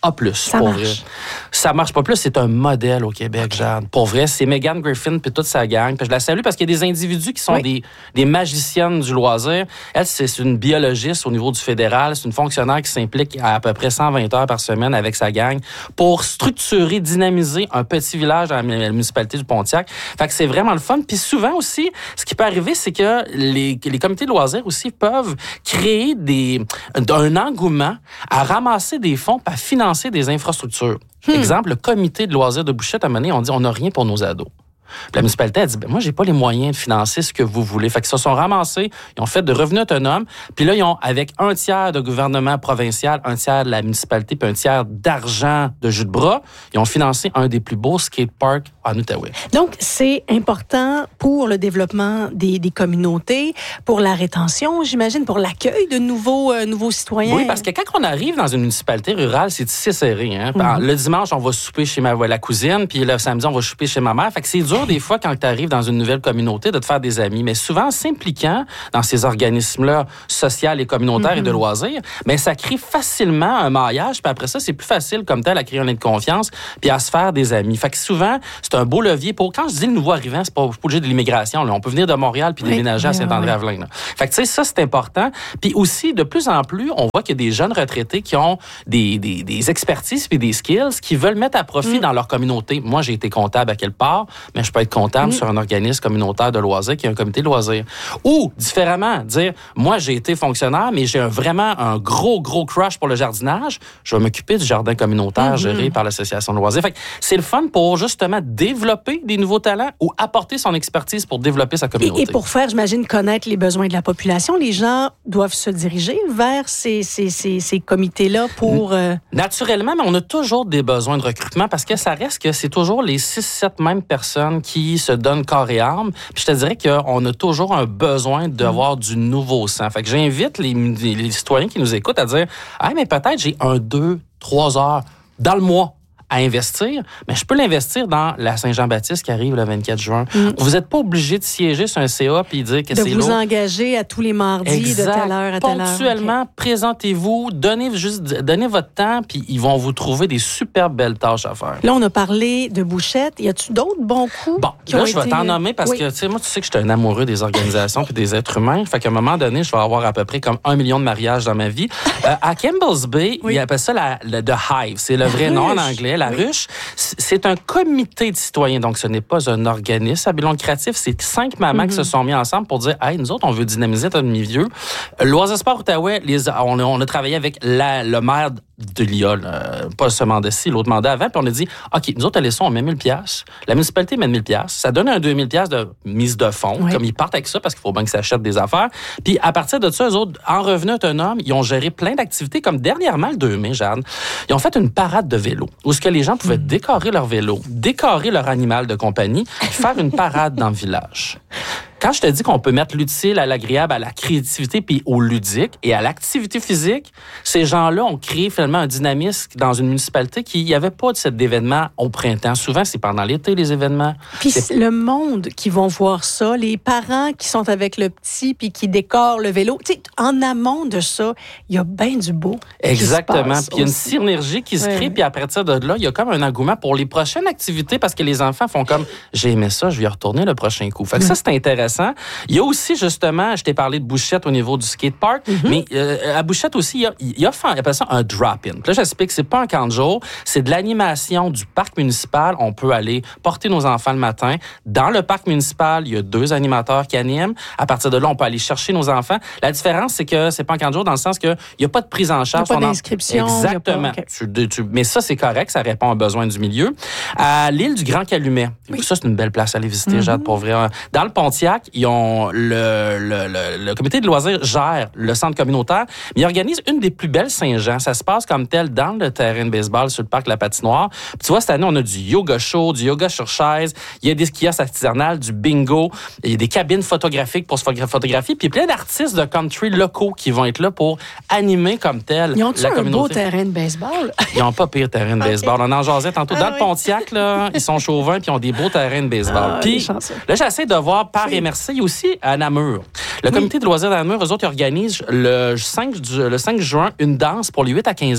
A plus, Ça pour marche. vrai. Ça marche pas plus. C'est un modèle au Québec, Jeanne. Pour vrai, c'est Megan Griffin puis toute sa gang. Puis je la salue parce qu'il y a des individus qui sont Oui. des, des magiciennes du loisir. Elle, c'est c'est une biologiste au niveau du fédéral. C'est une fonctionnaire qui s'implique à à peu près cent vingt heures par semaine avec sa gang pour structurer, dynamiser un petit village dans la municipalité du Pontiac. Fait que c'est vraiment le fun. Puis souvent aussi, ce qui peut arriver, c'est que les, les comités de loisirs aussi peuvent créer des, un engouement à ramasser des fonds pour financer des infrastructures. Hmm. Exemple, le comité de loisirs de Bouchette, à un moment donné, on dit on n'a rien pour nos ados. Puis la municipalité a dit, ben moi, j'ai pas les moyens de financer ce que vous voulez. Fait qu'ils se sont ramassés, ils ont fait de revenus autonomes. Puis là, ils ont, avec un tiers de gouvernement provincial, un tiers de la municipalité, puis un tiers d'argent de jus de bras, ils ont financé un des plus beaux skateparks en Outaouais. Donc, c'est important pour le développement des, des communautés, pour la rétention, j'imagine, pour l'accueil de nouveaux, euh, nouveaux citoyens. Oui, parce que quand on arrive dans une municipalité rurale, c'est assez serré. Hein? Mm-hmm. Le dimanche, on va souper chez ma, la cousine, puis le samedi, on va souper chez ma mère. Fait que c'est dur des fois, quand tu arrives dans une nouvelle communauté, de te faire des amis. Mais souvent, s'impliquant dans ces organismes-là sociaux et communautaires mm-hmm. et de loisirs, mais ça crée facilement un maillage. Puis après ça, c'est plus facile comme tel à créer un lien de confiance puis à se faire des amis. Fait que souvent, c'est un beau levier pour... Quand je dis le nouveau arrivant, c'est pas, pas obligé de l'immigration. Là. On peut venir de Montréal puis oui, déménager à Saint-André-Avelin. Là. Fait que tu sais, ça, c'est important. Puis aussi, de plus en plus, on voit qu'il y a des jeunes retraités qui ont des, des, des expertises puis des skills qui veulent mettre à profit mm. dans leur communauté. Moi, j'ai été comptable à quelque part, mais je peux être comptable mmh. sur un organisme communautaire de loisirs qui est un comité de loisirs. Ou, différemment, dire, moi, j'ai été fonctionnaire, mais j'ai un, vraiment un gros, gros crush pour le jardinage. Je vais m'occuper du jardin communautaire mmh. géré par l'association de loisirs. Fait que c'est le fun pour, justement, développer des nouveaux talents ou apporter son expertise pour développer sa communauté. Et, et pour faire, j'imagine, connaître les besoins de la population, les gens doivent se diriger vers ces, ces, ces, ces comités-là pour... Euh... Naturellement, mais on a toujours des besoins de recrutement parce que ça reste que c'est toujours les six sept mêmes personnes qui se donnent corps et âme. Puis je te dirais qu'on a toujours un besoin d'avoir mmh. du nouveau sang. Fait que j'invite les, les, les citoyens qui nous écoutent à dire « Ah, mais peut-être j'ai un, deux, trois heures dans le mois à investir, mais je peux l'investir dans la Saint-Jean-Baptiste qui arrive le vingt-quatre juin. Mm. Vous n'êtes pas obligé de siéger sur un C A puis dire que de c'est lourd. De vous engager à tous les mardis exact. De telle heure à telle heure. Ponctuellement, okay. présentez-vous, donnez juste donnez votre temps puis ils vont vous trouver des super belles tâches à faire. Là, on a parlé de Bouchette. Y a-tu d'autres bons coups? Bon, qui là, ont je vais été... t'en nommer parce oui. que, tu sais, moi, tu sais que je suis un amoureux des organisations puis des êtres humains. Fait qu'à un moment donné, je vais avoir à peu près comme un million de mariages dans ma vie. euh, à Campbell's Bay, oui. ils appellent ça la, la The Hive. C'est le vrai nom en anglais, la oui. ruche. C'est un comité de citoyens, donc ce n'est pas un organisme à bilan lucratif. C'est cinq mamans mm-hmm. qui se sont mis ensemble pour dire « Hey, nous autres, on veut dynamiser notre milieu. » Loisirs Sport Outaouais, les, on, a, on a travaillé avec la, le maire de l'I A, euh, pas ce mandat-ci, l'autre mandat avant, puis on a dit « OK, nous autres, à l'Esson, on met mille piastres. La municipalité met mille piastres. Ça donne un deux mille piastres de mise de fonds, oui. comme ils partent avec ça, parce qu'il faut bien que ça achète des affaires. Puis à partir de ça, eux autres, en revenu autonome, ils ont géré plein d'activités, comme dernièrement, le deux mai, Jeanne, ils ont fait une parade de vélo, où ce que les gens pouvaient mm. décorer leur vélo, décorer leur animal de compagnie, puis faire une parade dans le village. Quand je te dis qu'on peut mettre l'utile à l'agréable, à la créativité puis au ludique et à l'activité physique, ces gens-là ont créé finalement un dynamisme dans une municipalité qui n'y avait pas de cet événement au printemps. Souvent, c'est pendant l'été, les événements. Puis c'est... le monde qui vont voir ça, les parents qui sont avec le petit puis qui décorent le vélo. Tu sais, en amont de ça, il y a bien du beau. Exactement. Puis il y a une synergie qui se crée. Oui. Puis après ça, de là, il y a comme un engouement pour les prochaines activités parce que les enfants font comme « J'ai aimé ça, je vais y retourner le prochain coup. » Fait que oui. ça, c'est intéressant. Il y a aussi, justement, je t'ai parlé de Bouchette au niveau du skatepark, mm-hmm. mais euh, à Bouchette aussi, il y a, il y a fait, il appelle ça un drop-in. Puis là, j'explique, c'est pas un camp de jour, c'est de l'animation du parc municipal. On peut aller porter nos enfants le matin. Dans le parc municipal, il y a deux animateurs qui animent. À partir de là, on peut aller chercher nos enfants. La différence, c'est que c'est pas un camp de jour dans le sens qu'il n'y a pas de prise en charge. Il n'y a pas d'inscription. Exactement. Pas... Okay. Tu, tu... Mais ça, c'est correct, ça répond aux besoins du milieu. À l'île du Grand Calumet, oui. ça, c'est une belle place à aller visiter, mm-hmm. Jade, pour vrai. Dans le Pontiac, ils ont le, le, le, le comité de loisirs gère le centre communautaire, mais il organise une des plus belles Saint-Jean. Ça se passe comme tel dans le terrain de baseball sur le parc La Patinoire. Puis tu vois, cette année, on a du yoga show, du yoga sur chaise, il y a des kiosques artisanales, du bingo, il y a des cabines photographiques pour se photographier, puis plein d'artistes de country locaux qui vont être là pour animer comme tel ils ont-tu la un communauté. Beau terrain de baseball? Ils n'ont pas pire terrain de baseball. Okay. On en jasait tantôt. Dans ah, le Pontiac, là, ils sont chauvins puis ils ont des beaux terrains de baseball. Ah, puis là, j'essaie de voir par oui. M R C, il y a aussi à Namur. Le oui. comité de loisirs de Namur, eux autres, ils organisent le cinq, le cinq juin une danse pour les huit à quinze ans.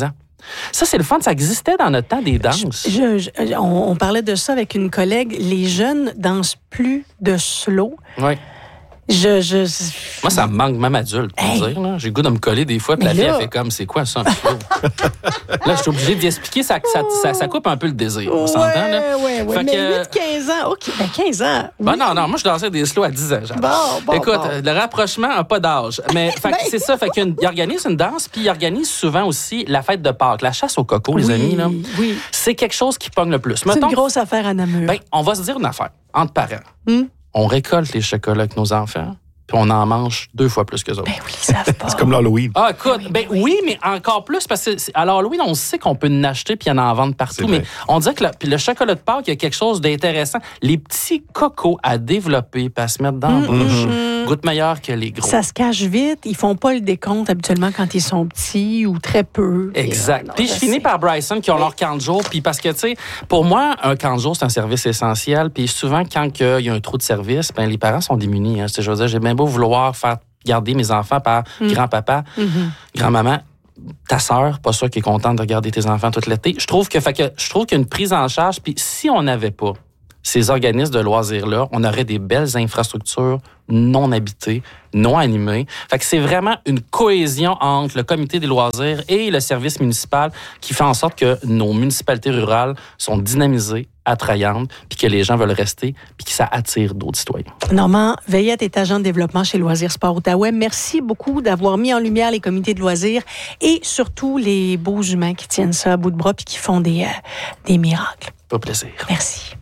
Ça, c'est le fun. Ça existait dans notre temps, des danses. Je, je, on, on parlait de ça avec une collègue. Les jeunes dansent plus de slow. Oui. Je, je... Moi, ça me manque, même adulte, pour hey. dire. Là. J'ai le goût de me coller des fois, puis la fille, elle fait comme, c'est quoi ça, un slow? Là, je suis obligée d'y expliquer, ça, ça, ça, ça coupe un peu le désir. On s'entend, là? Oui, oui, oui. Mais que... huit quinze ans, OK, ben quinze ans. Oui. Ben non, non, moi, je dansais des slows à dix ans. Bon, bon, Écoute, bon. le rapprochement n'a pas d'âge. Mais fait que c'est ça, fait qu'il organise une danse, puis il organise souvent aussi la fête de Pâques, la chasse au coco, les oui, amis. Là. Oui. C'est quelque chose qui pogne le plus. C'est Mettons, une grosse affaire à Namur. Ben, on va se dire une affaire, entre parents. Hmm? On récolte les chocolats avec nos enfants. Puis on en mange deux fois plus que eux autres. Ben oui, ils savent pas. C'est comme l'Halloween. Ah, écoute, ben oui, mais encore plus, parce que à l'Halloween, on sait qu'on peut en acheter puis en en vendre partout, mais on dirait que le, puis le chocolat de Pâques, il y a quelque chose d'intéressant. Les petits cocos à développer puis à se mettre dans la mmh, bouche mmh. goûtent meilleur que les gros. Ça se cache vite. Ils font pas le décompte habituellement quand ils sont petits ou très peu. Exact. Non, puis je, je finis par Bryson qui ont oui. leur camp de jour. Puis parce que, tu sais, pour moi, un camp de jour, c'est un service essentiel. Puis souvent, quand il y a un trou de service, ben les parents sont démunis. Hein. Je veux dire, j'ai bien beau vouloir faire garder mes enfants par mmh. grand-papa, mmh. grand-maman, ta sœur, pas sûr qui est contente de garder tes enfants tout l'été. Je trouve que, fait que je trouve qu'il y a une prise en charge. Puis si on n'avait pas ces organismes de loisirs-là, on aurait des belles infrastructures non habitées, non animées. Fait que c'est vraiment une cohésion entre le comité des loisirs et le service municipal qui fait en sorte que nos municipalités rurales sont dynamisées, attrayantes, puis que les gens veulent rester, puis que ça attire d'autres citoyens. Normand Veillette est agent de développement chez Loisirs Sport Outaouais. Merci beaucoup d'avoir mis en lumière les comités de loisirs et surtout les beaux humains qui tiennent ça à bout de bras puis qui font des, euh, des miracles. Pas plaisir. Merci.